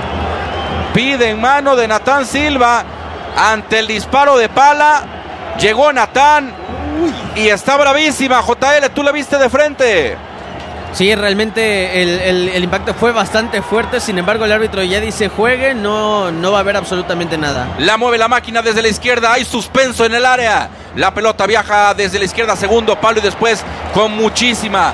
Pide en mano de Natán Silva ante el disparo de Pala. Llegó Natán y está bravísima. JL, tú la viste de frente. Sí, realmente el impacto fue bastante fuerte. Sin embargo, el árbitro ya dice juegue, no va a haber absolutamente nada. La mueve la máquina desde la izquierda, hay suspenso en el área. La pelota viaja desde la izquierda, segundo palo, y después con muchísima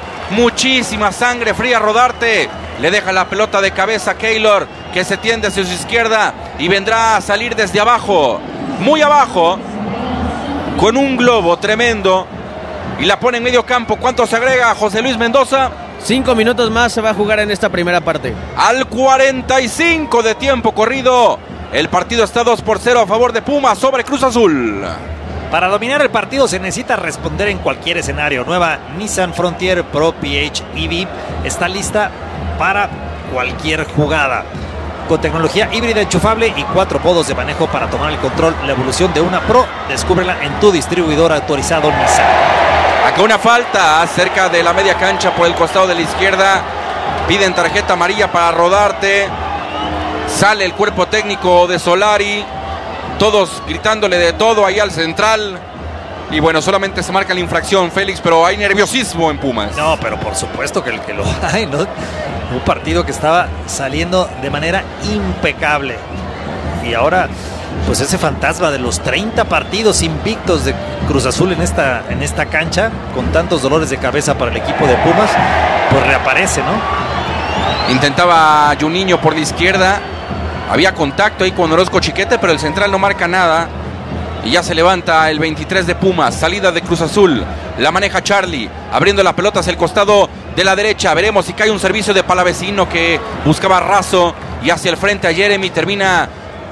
sangre fría Rodarte. Le deja la pelota de cabeza a Keylor, que se tiende hacia su izquierda y vendrá a salir desde abajo, muy abajo, con un globo tremendo, y la pone en medio campo. ¿Cuánto se agrega, José Luis Mendoza? 5 minutos más se va a jugar en esta primera parte. Al 45 de tiempo corrido, el partido está 2-0 a favor de Pumas sobre Cruz Azul. Para dominar el partido se necesita responder en cualquier escenario. Nueva Nissan Frontier Pro PHEV está lista para cualquier jugada. Con tecnología híbrida enchufable y 4 modos de manejo para tomar el control. La evolución de una Pro, descúbrela en tu distribuidor autorizado Nissan. Acá una falta cerca de la media cancha por el costado de la izquierda. Piden tarjeta amarilla para Rodarte. Sale el cuerpo técnico de Solari. Todos gritándole de todo ahí al central. Y bueno, solamente se marca la infracción, Félix, pero hay nerviosismo en Pumas. No, pero por supuesto que lo hay, ¿no? Un partido que estaba saliendo de manera impecable. Y ahora, pues ese fantasma de los 30 partidos invictos de Cruz Azul en esta cancha, con tantos dolores de cabeza para el equipo de Pumas, pues reaparece, ¿no? Intentaba Juninho por la izquierda. Había contacto ahí con Orozco Chiquete, pero el central no marca nada. Y ya se levanta el 23 de Pumas. Salida de Cruz Azul. La maneja Charlie, abriendo la pelota hacia el costado de la derecha. Veremos si cae un servicio de Palavecino, que buscaba raso, y hacia el frente a Jeremy. Termina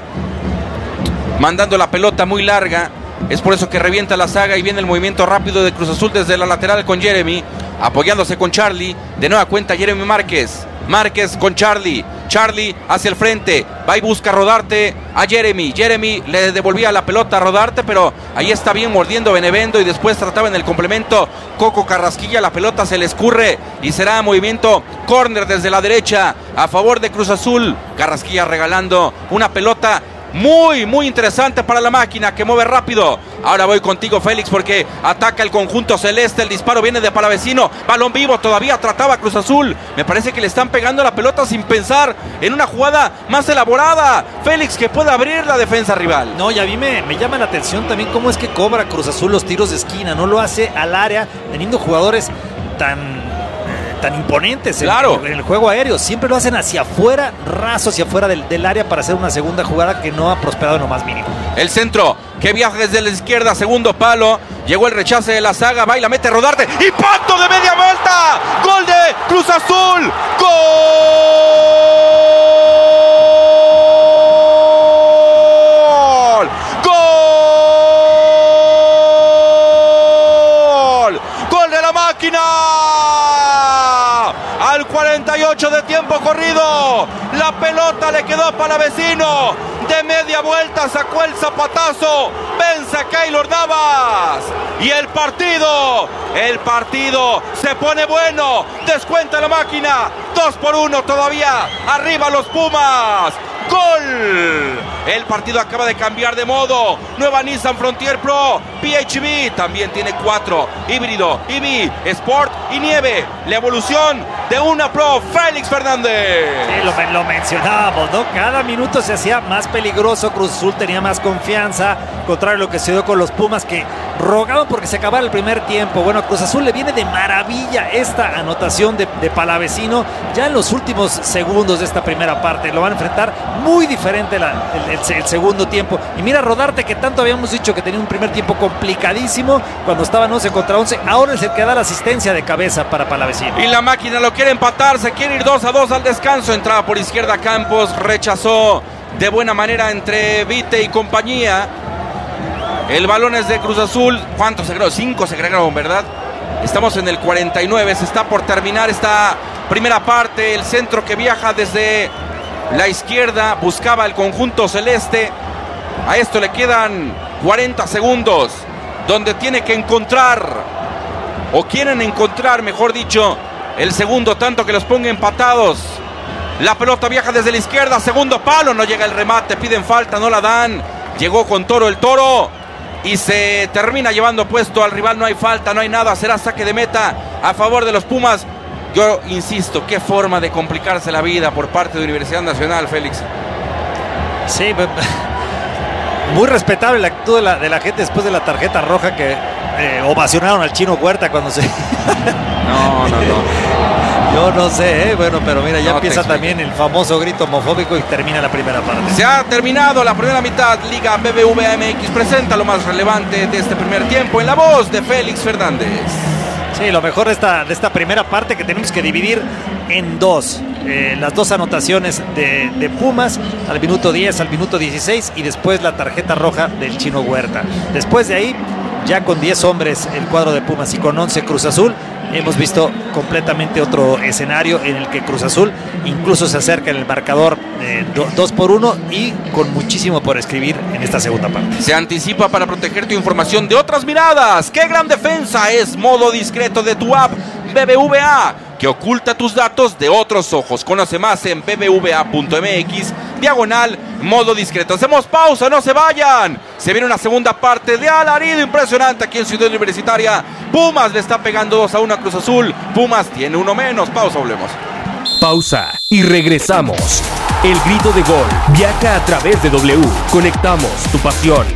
mandando la pelota muy larga. Es por eso que revienta la saga y viene el movimiento rápido de Cruz Azul desde la lateral con Jeremy, apoyándose con Charlie. De nueva cuenta Jeremy Márquez. Márquez con Charlie. Charlie hacia el frente, va y busca Rodarte a Jeremy. Jeremy le devolvía la pelota a Rodarte, pero ahí está bien mordiendo Benevendo, y después trataba en el complemento Coco Carrasquilla. La pelota se le escurre y será movimiento córner desde la derecha a favor de Cruz Azul. Carrasquilla regalando una pelota muy interesante para la máquina, que mueve rápido. Ahora voy contigo, Félix, porque ataca el conjunto celeste. El disparo viene de Palavecino, balón vivo, todavía trataba Cruz Azul. Me parece que le están pegando la pelota sin pensar en una jugada más elaborada, Félix, que pueda abrir la defensa rival. No, y a mí me llama la atención también cómo es que cobra Cruz Azul los tiros de esquina. No lo hace al área, teniendo jugadores tan imponentes en el juego aéreo. Siempre lo hacen hacia afuera, raso hacia afuera del área, para hacer una segunda jugada que no ha prosperado en lo más mínimo. El centro que viaja desde la izquierda, segundo palo. Llegó el rechace de la saga, va y la mete Rodarte. ¡Impacto de media vuelta! ¡Gol de Cruz Azul! ¡Gol! ¡Gol! Al 48 de tiempo corrido, la pelota le quedó a Palavecino. De media vuelta sacó el zapatazo, vence a Keylor Navas. Y el partido se pone bueno. Descuenta la máquina, 2-1 todavía. Arriba los Pumas. ¡Gol! El partido acaba de cambiar de modo. Nueva Nissan Frontier Pro PHEV también tiene 4. Híbrido, EV, Sport y Nieve. La evolución de una Pro. Félix Fernández. Sí, lo mencionábamos, ¿no? Cada minuto se hacía más peligroso. Cruz Azul tenía más confianza. Contrario a lo que se dio con los Pumas, que rogaban porque se acabara el primer tiempo. Bueno, a Cruz Azul le viene de maravilla esta anotación de Palavecino. Ya en los últimos segundos de esta primera parte lo van a enfrentar muy diferente el segundo tiempo. Y mira, Rodarte, que tanto habíamos dicho que tenía un primer tiempo complicadísimo cuando estaban 11 contra 11, ahora es el que da la asistencia de cabeza para Palavecino. Y la máquina lo quiere empatar, se quiere ir 2-2 al descanso. Entraba por izquierda Campos, rechazó de buena manera entre Vite y compañía. El balón es de Cruz Azul. ¿Cuántos se agregaron? 5 se agregaron, ¿verdad? Estamos en el 49, se está por terminar esta primera parte. El centro que viaja desde la izquierda buscaba el conjunto celeste. A esto le quedan 40 segundos, donde tiene que encontrar, o quieren encontrar, mejor dicho, el segundo tanto que los ponga empatados. La pelota viaja desde la izquierda, segundo palo, no llega el remate, piden falta, no la dan. Llegó con Toro el Toro y se termina llevando puesto al rival. No hay falta, no hay nada, será saque de meta a favor de los Pumas. Yo insisto, qué forma de complicarse la vida por parte de Universidad Nacional, Félix. Sí, muy respetable la actitud de la gente después de la tarjeta roja, que ovacionaron al Chino Huerta cuando se... No. Yo no sé, bueno, pero mira, ya empieza también el famoso grito homofóbico y termina la primera parte. Se ha terminado la primera mitad. Liga BBVA MX presenta lo más relevante de este primer tiempo en la voz de Félix Fernández. Sí, lo mejor de esta primera parte, que tenemos que dividir en dos. Las dos anotaciones de Pumas al minuto 10, al minuto 16, y después la tarjeta roja del Chino Huerta. Después de ahí, ya con 10 hombres el cuadro de Pumas y con 11 Cruz Azul, hemos visto completamente otro escenario en el que Cruz Azul incluso se acerca en el marcador 2-1 y con muchísimo por escribir en esta segunda parte. Se anticipa para proteger tu información de otras miradas. ¡Qué gran defensa es Modo Discreto de tu app BBVA, que oculta tus datos de otros ojos! Conoce más en bbva.mx/modo discreto. Hacemos pausa, no se vayan. Se viene una segunda parte de alarido impresionante aquí en Ciudad Universitaria. Pumas le está pegando 2-1 a Cruz Azul. Pumas tiene uno menos. Pausa, volvemos. Pausa y regresamos. El grito de gol viaja a través de W. Conectamos tu pasión.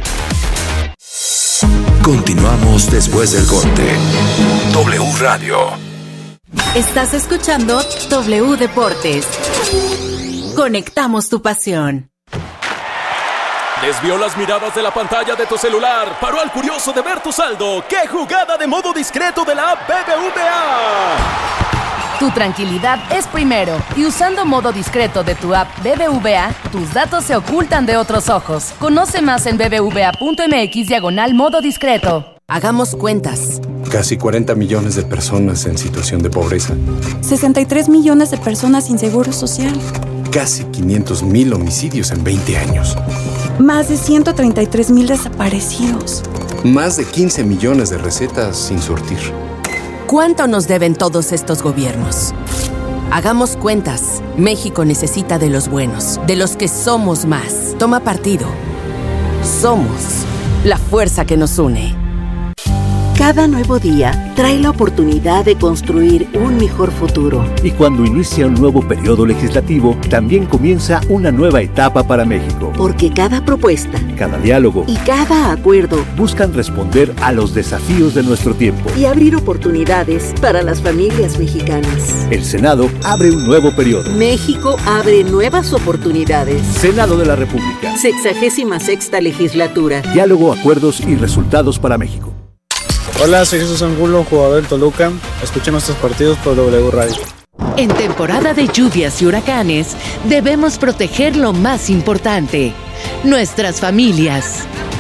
Continuamos después del corte. W Radio. Estás escuchando W Deportes. Conectamos tu pasión. Desvió las miradas de la pantalla de tu celular. Paró al curioso de ver tu saldo. ¡Qué jugada de Modo Discreto de la app BBVA! Tu tranquilidad es primero, y usando Modo Discreto de tu app BBVA, tus datos se ocultan de otros ojos. Conoce más en bbva.mx/modo discreto. Hagamos cuentas. Casi 40 millones de personas en situación de pobreza. 63 millones de personas sin seguro social. Casi 500,000 homicidios en 20 años. Más de 133,000 desaparecidos. Más de 15 millones de recetas sin surtir. ¿Cuánto nos deben todos estos gobiernos? Hagamos cuentas. México necesita de los buenos, de los que somos más. Toma partido. Somos la fuerza que nos une. Cada nuevo día trae la oportunidad de construir un mejor futuro. Y cuando inicia un nuevo periodo legislativo, también comienza una nueva etapa para México. Porque cada propuesta, cada diálogo y cada acuerdo buscan responder a los desafíos de nuestro tiempo y abrir oportunidades para las familias mexicanas. El Senado abre un nuevo periodo. México abre nuevas oportunidades. Senado de la República. 66ª legislatura. Diálogo, acuerdos y resultados para México. Hola, soy Jesús Angulo, jugador del Toluca. Escuchen nuestros partidos por W Radio. En temporada de lluvias y huracanes, debemos proteger lo más importante: nuestras familias.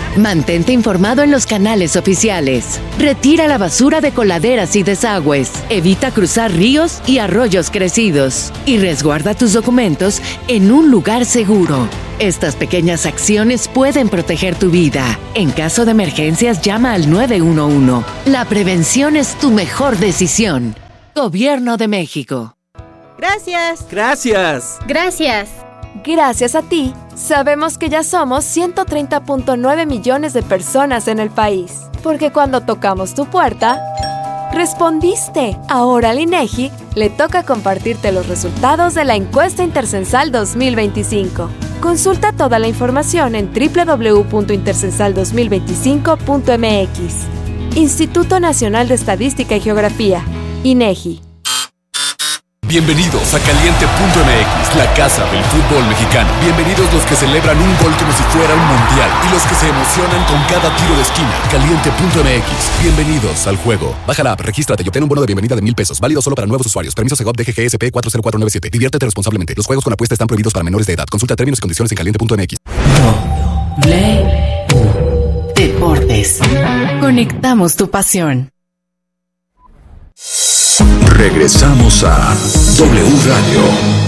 Mantente informado en los canales oficiales. Retira la basura de coladeras y desagües. Evita cruzar ríos y arroyos crecidos. Y resguarda tus documentos en un lugar seguro. Estas pequeñas acciones pueden proteger tu vida. En caso de emergencias, llama al 911. La prevención es tu mejor decisión. Gobierno de México. Gracias. Gracias. Gracias. Gracias a ti, sabemos que ya somos 130.9 millones de personas en el país. Porque cuando tocamos tu puerta, respondiste. Ahora al INEGI le toca compartirte los resultados de la encuesta Intercensal 2025. Consulta toda la información en www.intercensal2025.mx. Instituto Nacional de Estadística y Geografía, INEGI. Bienvenidos a Caliente.mx, la casa del fútbol mexicano. Bienvenidos los que celebran un gol como si fuera un mundial y los que se emocionan con cada tiro de esquina. Caliente.mx, bienvenidos al juego. Baja la app, regístrate y obtén un bono de bienvenida de $1,000. Válido solo para nuevos usuarios. Permiso Segov DGGSP 40497. Diviértete responsablemente. Los juegos con apuesta están prohibidos para menores de edad. Consulta términos y condiciones en Caliente.mx. Deportes. Conectamos tu pasión. Regresamos a W Radio.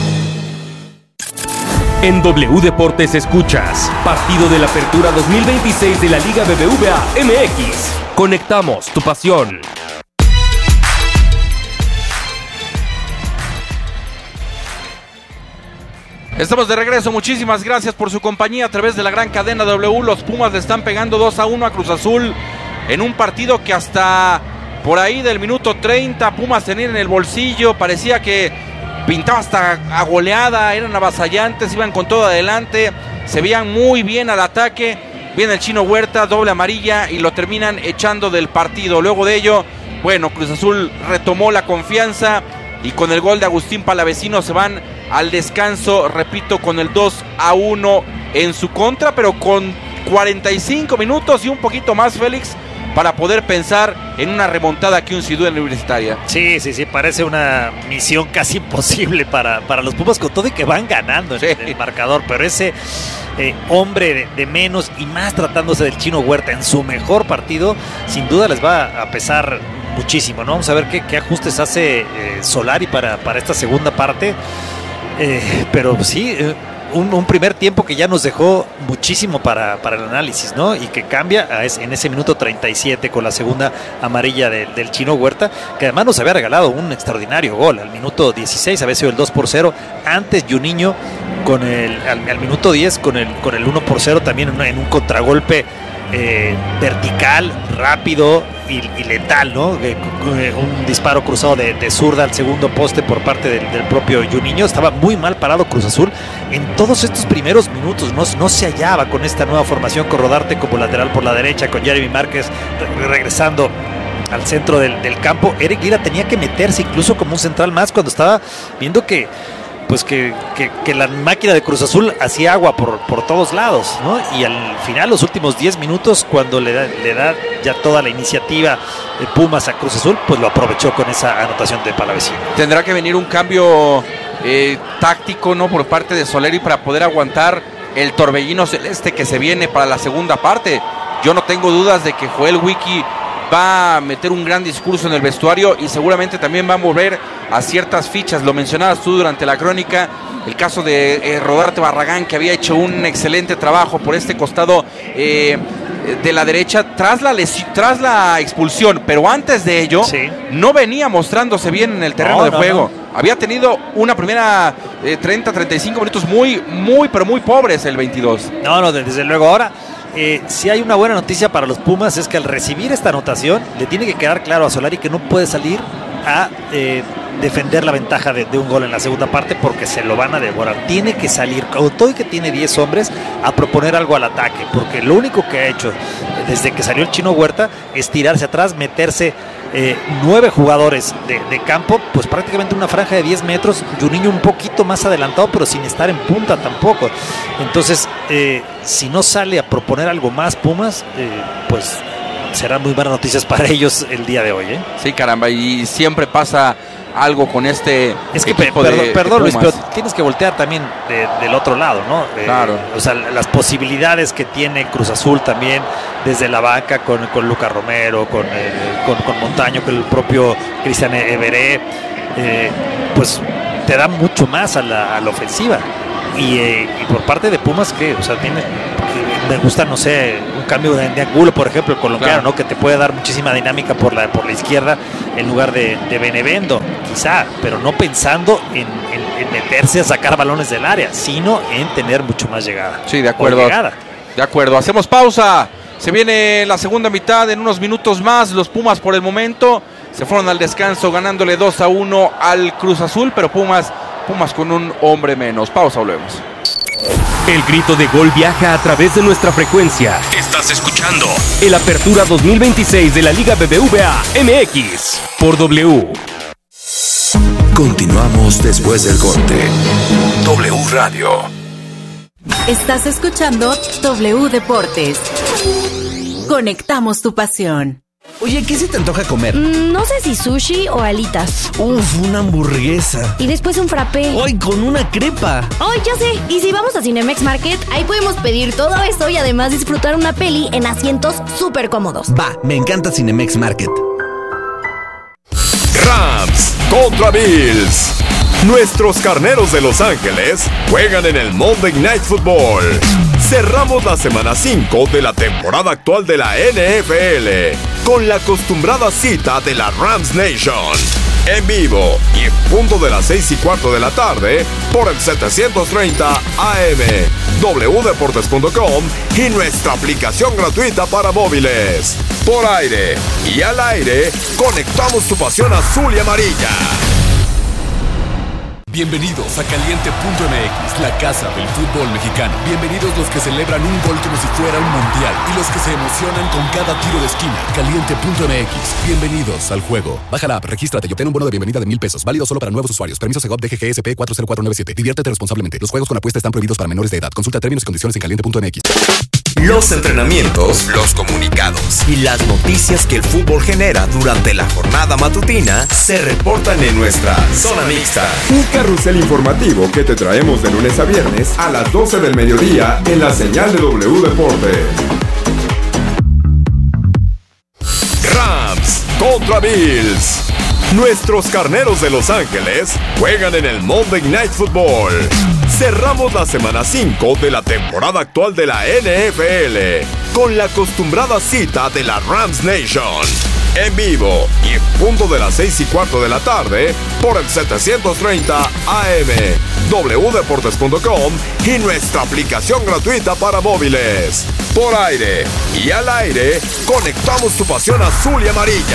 En W Deportes escuchas partido de la Apertura 2026 de la Liga BBVA MX. Conectamos tu pasión. Estamos de regreso, muchísimas gracias por su compañía a través de la gran cadena W. Los Pumas le están pegando 2-1 a Cruz Azul en un partido que hasta por ahí del minuto 30 Pumas tenía en el bolsillo, parecía que pintaba hasta a goleada, eran avasallantes, iban con todo adelante, se veían muy bien al ataque. Viene el Chino Huerta, doble amarilla y lo terminan echando del partido. Luego de ello, bueno, Cruz Azul retomó la confianza y con el gol de Agustín Palavecino se van al descanso, repito, con el 2-1 en su contra, pero con 45 minutos y un poquito más, Félix, para poder pensar en una remontada aquí en Ciudad Universitaria. Sí, parece una misión casi imposible para los Pumas, con todo y que van ganando en el marcador, pero ese hombre de menos y más tratándose del Chino Huerta en su mejor partido, sin duda les va a pesar muchísimo, ¿no? Vamos a ver qué ajustes hace Solari para esta segunda parte, pero sí, un primer tiempo que ya nos dejó muchísimo para el análisis, ¿no? Y que cambia en ese minuto 37 con la segunda amarilla del Chino Huerta, que además nos había regalado un extraordinario gol. Al minuto 16 había sido el 2-0. Antes Juninho al minuto 10 con el 1-0 también en un contragolpe vertical, rápido y letal, ¿no? Un disparo cruzado de zurda al segundo poste por parte del propio Juninho. Estaba muy mal parado Cruz Azul en todos estos primeros minutos, no se hallaba con esta nueva formación, con Rodarte como lateral por la derecha, con Jeremy Márquez regresando al centro del campo. Eric Lira tenía que meterse incluso como un central más cuando estaba viendo que la máquina de Cruz Azul hacía agua por todos lados, ¿no? Y al final, los últimos 10 minutos, cuando le da ya toda la iniciativa de Pumas a Cruz Azul, pues lo aprovechó con esa anotación de Palavecino. Tendrá que venir un cambio táctico, ¿no?, por parte de Solari para poder aguantar el torbellino celeste que se viene para la segunda parte. Yo no tengo dudas de que Joel Wiki va a meter un gran discurso en el vestuario y seguramente también va a mover a ciertas fichas. Lo mencionabas tú durante la crónica, el caso de Rodarte Barragán, que había hecho un excelente trabajo por este costado de la derecha tras la expulsión, pero antes de ello no venía mostrándose bien en el terreno de juego. Había tenido una primera 30-35 minutos muy, pero muy pobres el 22. No, desde luego. Ahora, si hay una buena noticia para los Pumas, es que al recibir esta anotación le tiene que quedar claro a Solari que no puede salir a defender la ventaja de un gol en la segunda parte, porque se lo van a devorar. Tiene que salir, con todo y que tiene 10 hombres, a proponer algo al ataque, porque lo único que ha hecho desde que salió el Chino Huerta es tirarse atrás, meterse 9 jugadores de campo, pues prácticamente una franja de 10 metros, Juninho un poquito más adelantado, pero sin estar en punta tampoco. Entonces, si no sale a proponer algo más Pumas, pues serán muy buenas noticias para ellos el día de hoy, ¿eh? Sí, caramba, y siempre pasa algo con este equipo perdón Luis, pero tienes que voltear también del otro lado, ¿no? Claro. O sea, las posibilidades que tiene Cruz Azul también desde la banca con Lucas Romero, con Montaño, con el propio Cristian Everé, pues te da mucho más a la ofensiva. Y por parte de Pumas, que, o sea, me gusta, no sé, un cambio de Angulo, por ejemplo, el colombiano, claro, ¿no? Que te puede dar muchísima dinámica por la izquierda en lugar de Benevendo, quizá, pero no pensando en meterse a sacar balones del área, sino en tener mucho más llegada. Sí, de acuerdo. De acuerdo, hacemos pausa. Se viene la segunda mitad en unos minutos más. Los Pumas por el momento se fueron al descanso ganándole 2-1 al Cruz Azul, pero Pumas con un hombre menos. Pausa, volvemos. El grito de gol viaja a través de nuestra frecuencia. Estás escuchando el Apertura 2026 de la Liga BBVA MX por W. Continuamos después del corte. W Radio. Estás escuchando W Deportes. Conectamos tu pasión. Oye, ¿qué se te antoja comer? No sé si sushi o alitas. Una hamburguesa. Y después un frappé. ¡Ay, con una crepa! ¡Ay, ya sé! Y si vamos a Cinemex Market, ahí podemos pedir todo eso y además disfrutar una peli en asientos súper cómodos. Va, me encanta Cinemex Market. Rams contra Bills. Nuestros carneros de Los Ángeles juegan en el Monday Night Football. Cerramos la semana 5 de la temporada actual de la NFL con la acostumbrada cita de la Rams Nation. En vivo y en punto de las 6:15 de la tarde por el 730 AM, wdeportes.com y nuestra aplicación gratuita para móviles. Por aire y al aire, conectamos tu pasión azul y amarilla. Bienvenidos a Caliente.mx, la casa del fútbol mexicano. Bienvenidos los que celebran un gol como si fuera un mundial y los que se emocionan con cada tiro de esquina. Caliente.mx, bienvenidos al juego. Baja la app, regístrate y obtén un bono de bienvenida de $1,000. Válido solo para nuevos usuarios. Permiso Segov DGGSP 40497. Diviértete responsablemente. Los juegos con apuesta están prohibidos para menores de edad. Consulta términos y condiciones en Caliente.mx. Los entrenamientos, los comunicados y las noticias que el fútbol genera durante la jornada matutina se reportan en nuestra Zona Mixta. Un carrusel informativo que te traemos de lunes a viernes a las 12 del mediodía en la señal de W Deportes. Rams contra Bills. Nuestros carneros de Los Ángeles juegan en el Monday Night Football. Cerramos la semana 5 de la temporada actual de la NFL con la acostumbrada cita de la Rams Nation. En vivo y en punto de las 6:15 de la tarde por el 730 AM, wdeportes.com y nuestra aplicación gratuita para móviles. Por aire y al aire, conectamos tu pasión azul y amarilla.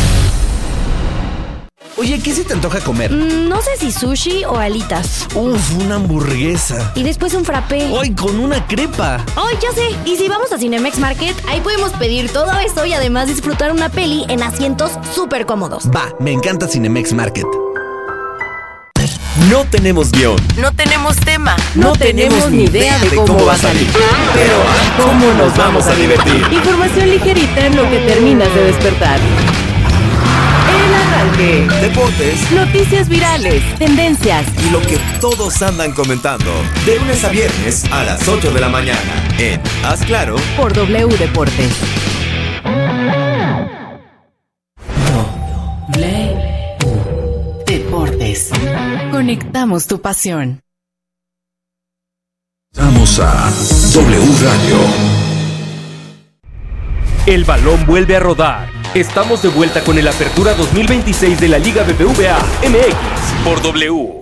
Oye, ¿qué se te antoja comer? No sé si sushi o alitas. Una hamburguesa. Y después un frappé. ¡Ay, con una crepa! ¡Ay, ya sé! Y si vamos a Cinemex Market, ahí podemos pedir todo eso y además disfrutar una peli en asientos súper cómodos. Va, me encanta Cinemex Market. No tenemos guión. No tenemos tema. No tenemos ni idea de cómo va a salir. Pero ¿cómo nos vamos a divertir? Información ligerita en lo que terminas de despertar. Arranque. Deportes, noticias virales, tendencias y lo que todos andan comentando. De lunes a viernes a las 8 de la mañana en Haz Claro por W Deportes. W Deportes. Conectamos tu pasión. Vamos a W Radio. El balón vuelve a rodar. Estamos de vuelta con el Apertura 2026 de la Liga BBVA MX por W.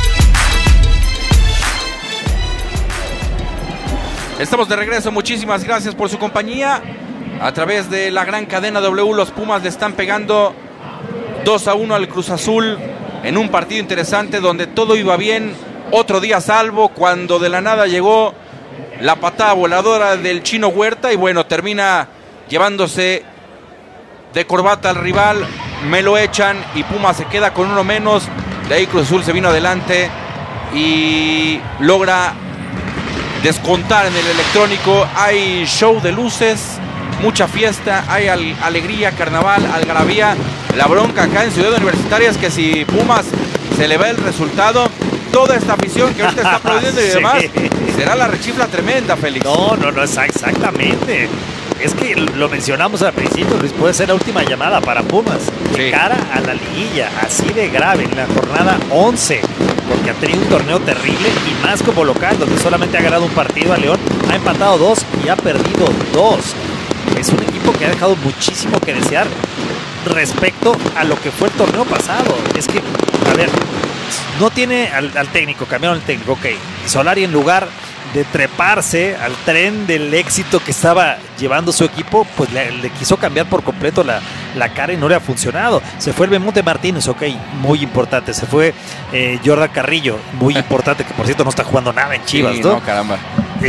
Estamos de regreso, muchísimas gracias por su compañía. A través de la gran cadena W, los Pumas le están pegando 2-1 al Cruz Azul en un partido interesante donde todo iba bien. Otro día salvo cuando de la nada llegó la patada voladora del Chino Huerta y bueno, termina llevándose de corbata al rival, me lo echan y Puma se queda con uno menos. De ahí Cruz Azul se vino adelante y logra descontar en el electrónico. Hay show de luces, mucha fiesta, hay alegría, carnaval, algarabía La bronca acá en Ciudad Universitaria es que si Pumas se le va el resultado, toda esta afición que ahorita está aplaudiendo y demás, será la rechifla tremenda, Félix. No, exactamente. Es que lo mencionamos al principio, Luis, puede ser la última llamada para Pumas. De cara a la liguilla, así de grave, en la jornada 11. Porque ha tenido un torneo terrible y más como local, donde solamente ha ganado un partido a León, ha empatado 2 y ha perdido 2. Es un equipo que ha dejado muchísimo que desear respecto a lo que fue el torneo pasado. Es que, a ver, no tiene al técnico, cambiaron el técnico, ok. Solari, en lugar de treparse al tren del éxito que estaba llevando su equipo, pues le quiso cambiar por completo la cara y no le ha funcionado. Se fue el Bemonte Martínez, ok, muy importante. Se fue Jordan Carrillo, muy importante, que por cierto no está jugando nada en Chivas, sí, ¿no? No, caramba.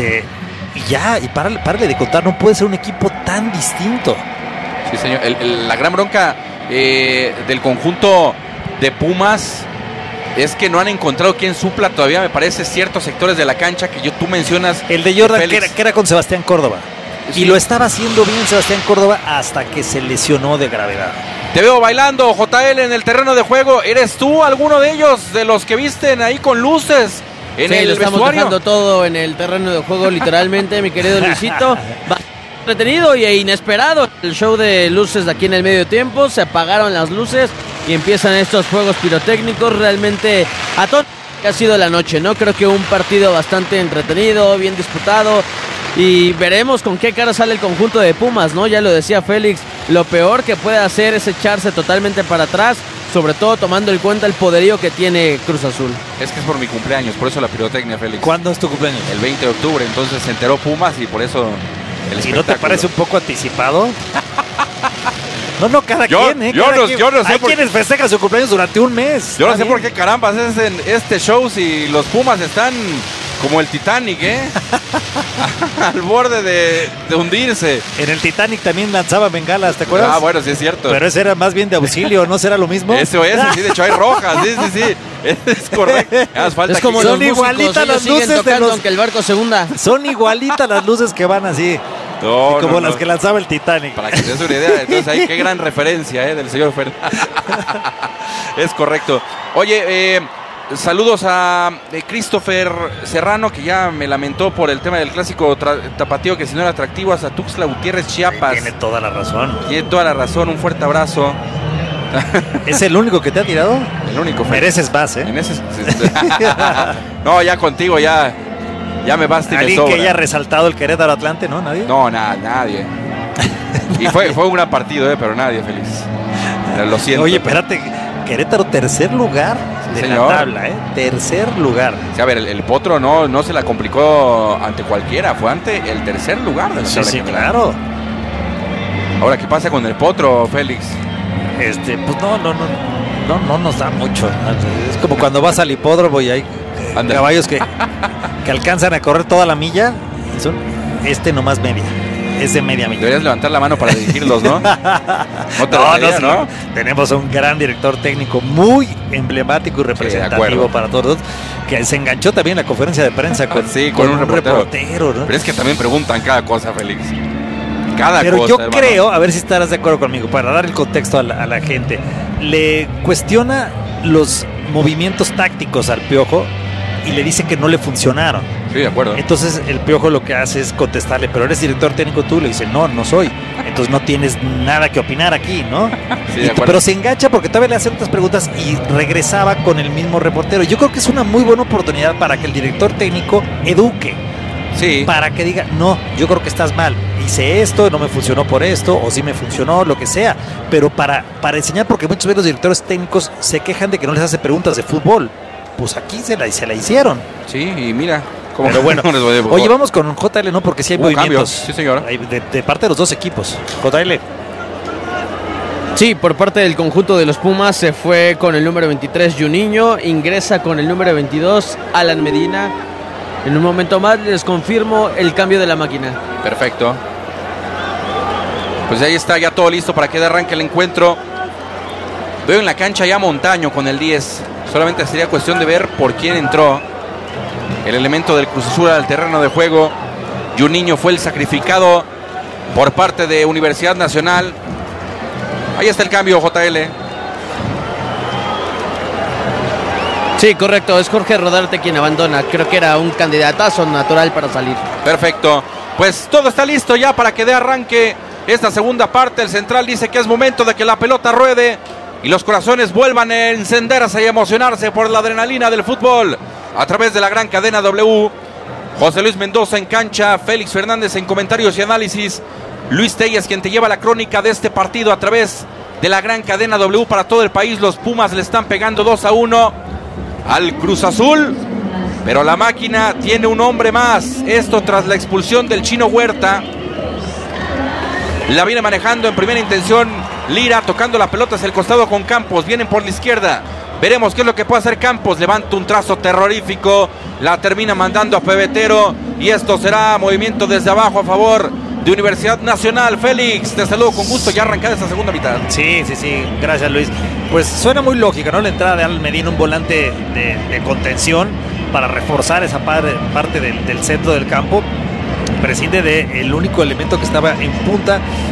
Y ya, y párale de contar, no puede ser un equipo tan distinto. Sí, señor. La gran bronca del conjunto de Pumas es que no han encontrado quien supla todavía, me parece, ciertos sectores de la cancha que tú mencionas. El de Jordan, que era con Sebastián Córdoba. Sí. Y lo estaba haciendo bien Sebastián Córdoba hasta que se lesionó de gravedad. Te veo bailando, JL, en el terreno de juego. ¿Eres tú alguno de ellos, de los que visten ahí con luces en el lo estamos vestuario? Dejando todo en el terreno de juego, literalmente, mi querido Luisito. Entretenido y inesperado el show de luces de aquí en el medio tiempo. Se apagaron las luces y empiezan estos juegos pirotécnicos. Realmente a todo que ha sido la noche, ¿no? Creo que un partido bastante entretenido, bien disputado. Y veremos con qué cara sale el conjunto de Pumas, ¿no? Ya lo decía Félix, lo peor que puede hacer es echarse totalmente para atrás, sobre todo tomando en cuenta el poderío que tiene Cruz Azul. Es que es por mi cumpleaños, por eso la pirotecnia, Félix. ¿Cuándo es tu cumpleaños? El 20 de octubre, entonces se enteró Pumas y por eso el ¿Y no te parece un poco anticipado? No, cada quien, ¿eh? Yo no sé hay quienes festejan su cumpleaños durante un mes. Yo no sé por qué carambas es en este show si los Pumas están como el Titanic, ¿eh? Al borde de hundirse. En el Titanic también lanzaban bengalas, ¿te acuerdas? Ah, bueno, sí es cierto. Pero ese era más bien de auxilio, ¿no será lo mismo? Eso es, sí, de hecho hay rojas, sí. Es correcto. Es como son igualitas las luces de los... aunque el barco se hunda. Son igualitas las luces que van así. Como las que lanzaba el Titanic. Para que te des una idea, entonces ahí qué gran referencia del señor Fernández. Es correcto. Oye, saludos a Christopher Serrano, que ya me lamentó por el tema del clásico tapatío, que si no era atractivo, hasta Tuxtla Gutiérrez, Chiapas. Tiene toda la razón. Tiene toda la razón, un fuerte abrazo. ¿Es el único que te ha tirado? El único. Mereces más, ¿eh? No, ya contigo, ya me basta y me sobra. ¿Alguien que haya resaltado el Querétaro Atlante, no? ¿Nadie? No, nadie. Y fue un gran partido, pero nadie feliz. Lo siento. Oye, espérate, Querétaro tercer lugar de la tabla, ¿eh? Tercer lugar. Sí, a ver, el Potro no se la complicó ante cualquiera, fue ante el tercer lugar de la tabla. Sí, claro. Ahora, ¿qué pasa con el Potro, Félix? Pues no nos da mucho. Es como cuando vas al hipódromo y hay caballos que alcanzan a correr toda la milla. Son nomás media. Es de media milla. Deberías levantar la mano para dirigirlos, ¿no? No. Tenemos un gran director técnico muy emblemático y representativo para todos, que se enganchó también en la conferencia de prensa con un reportero, ¿no? Pero es que también preguntan cada cosa, Félix. Pero yo creo, a ver si estarás de acuerdo conmigo, para dar el contexto a la gente, le cuestiona los movimientos tácticos al Piojo y le dice que no le funcionaron. Sí, de acuerdo. Entonces el Piojo lo que hace es contestarle, pero eres director técnico tú, le dice, no soy. Entonces no tienes nada que opinar aquí, ¿no? Sí, de acuerdo. Pero se engancha porque todavía le hacen otras preguntas y regresaba con el mismo reportero. Yo creo que es una muy buena oportunidad para que el director técnico eduque. Sí. Para que diga, no, yo creo que estás mal. Hice esto, no me funcionó por esto, o sí me funcionó, lo que sea. Pero para enseñar, porque muchos de los directores técnicos se quejan de que no les hace preguntas de fútbol. Pues aquí se la hicieron. Sí, y mira. Pero bueno, oye, vamos con JL, ¿no? Porque sí hay movimientos. Cambios. Sí, señor. De parte de los dos equipos. JL. Sí, por parte del conjunto de los Pumas se fue con el número 23 Juninho, ingresa con el número 22 Alan Medina. En un momento más les confirmo el cambio de la máquina. Perfecto. Pues ahí está ya todo listo para que arranque el encuentro. Veo en la cancha ya Montaño con el 10. Solamente sería cuestión de ver por quién entró el elemento del Cruz Azul al terreno de juego. Juninho fue el sacrificado por parte de Universidad Nacional. Ahí está el cambio, JL. Sí, correcto, es Jorge Rodarte quien abandona. Creo que era un candidatazo natural para salir. Perfecto, pues todo está listo ya para que dé arranque esta segunda parte. El central dice que es momento de que la pelota ruede y los corazones vuelvan a encenderse y emocionarse por la adrenalina del fútbol. A través de la gran cadena W, José Luis Mendoza en cancha, Félix Fernández en comentarios y análisis, Luis Telles quien te lleva la crónica de este partido a través de la gran cadena W para todo el país. Los Pumas le están pegando 2-1 al Cruz Azul, pero la máquina tiene un hombre más. Esto tras la expulsión del Chino Huerta. La viene manejando en primera intención Lira, tocando la pelota hacia el costado con Campos. Vienen por la izquierda. Veremos qué es lo que puede hacer Campos. Levanta un trazo terrorífico. La termina mandando a Pebetero. Y esto será movimiento desde abajo a favor de Universidad Nacional. Félix, te saludo con gusto. Ya arrancada esta segunda mitad. Sí. Gracias, Luis. Pues suena muy lógica, ¿no? La entrada de Al Medina, un volante de contención para reforzar esa parte del centro del campo. Prescinde del único elemento que estaba en punta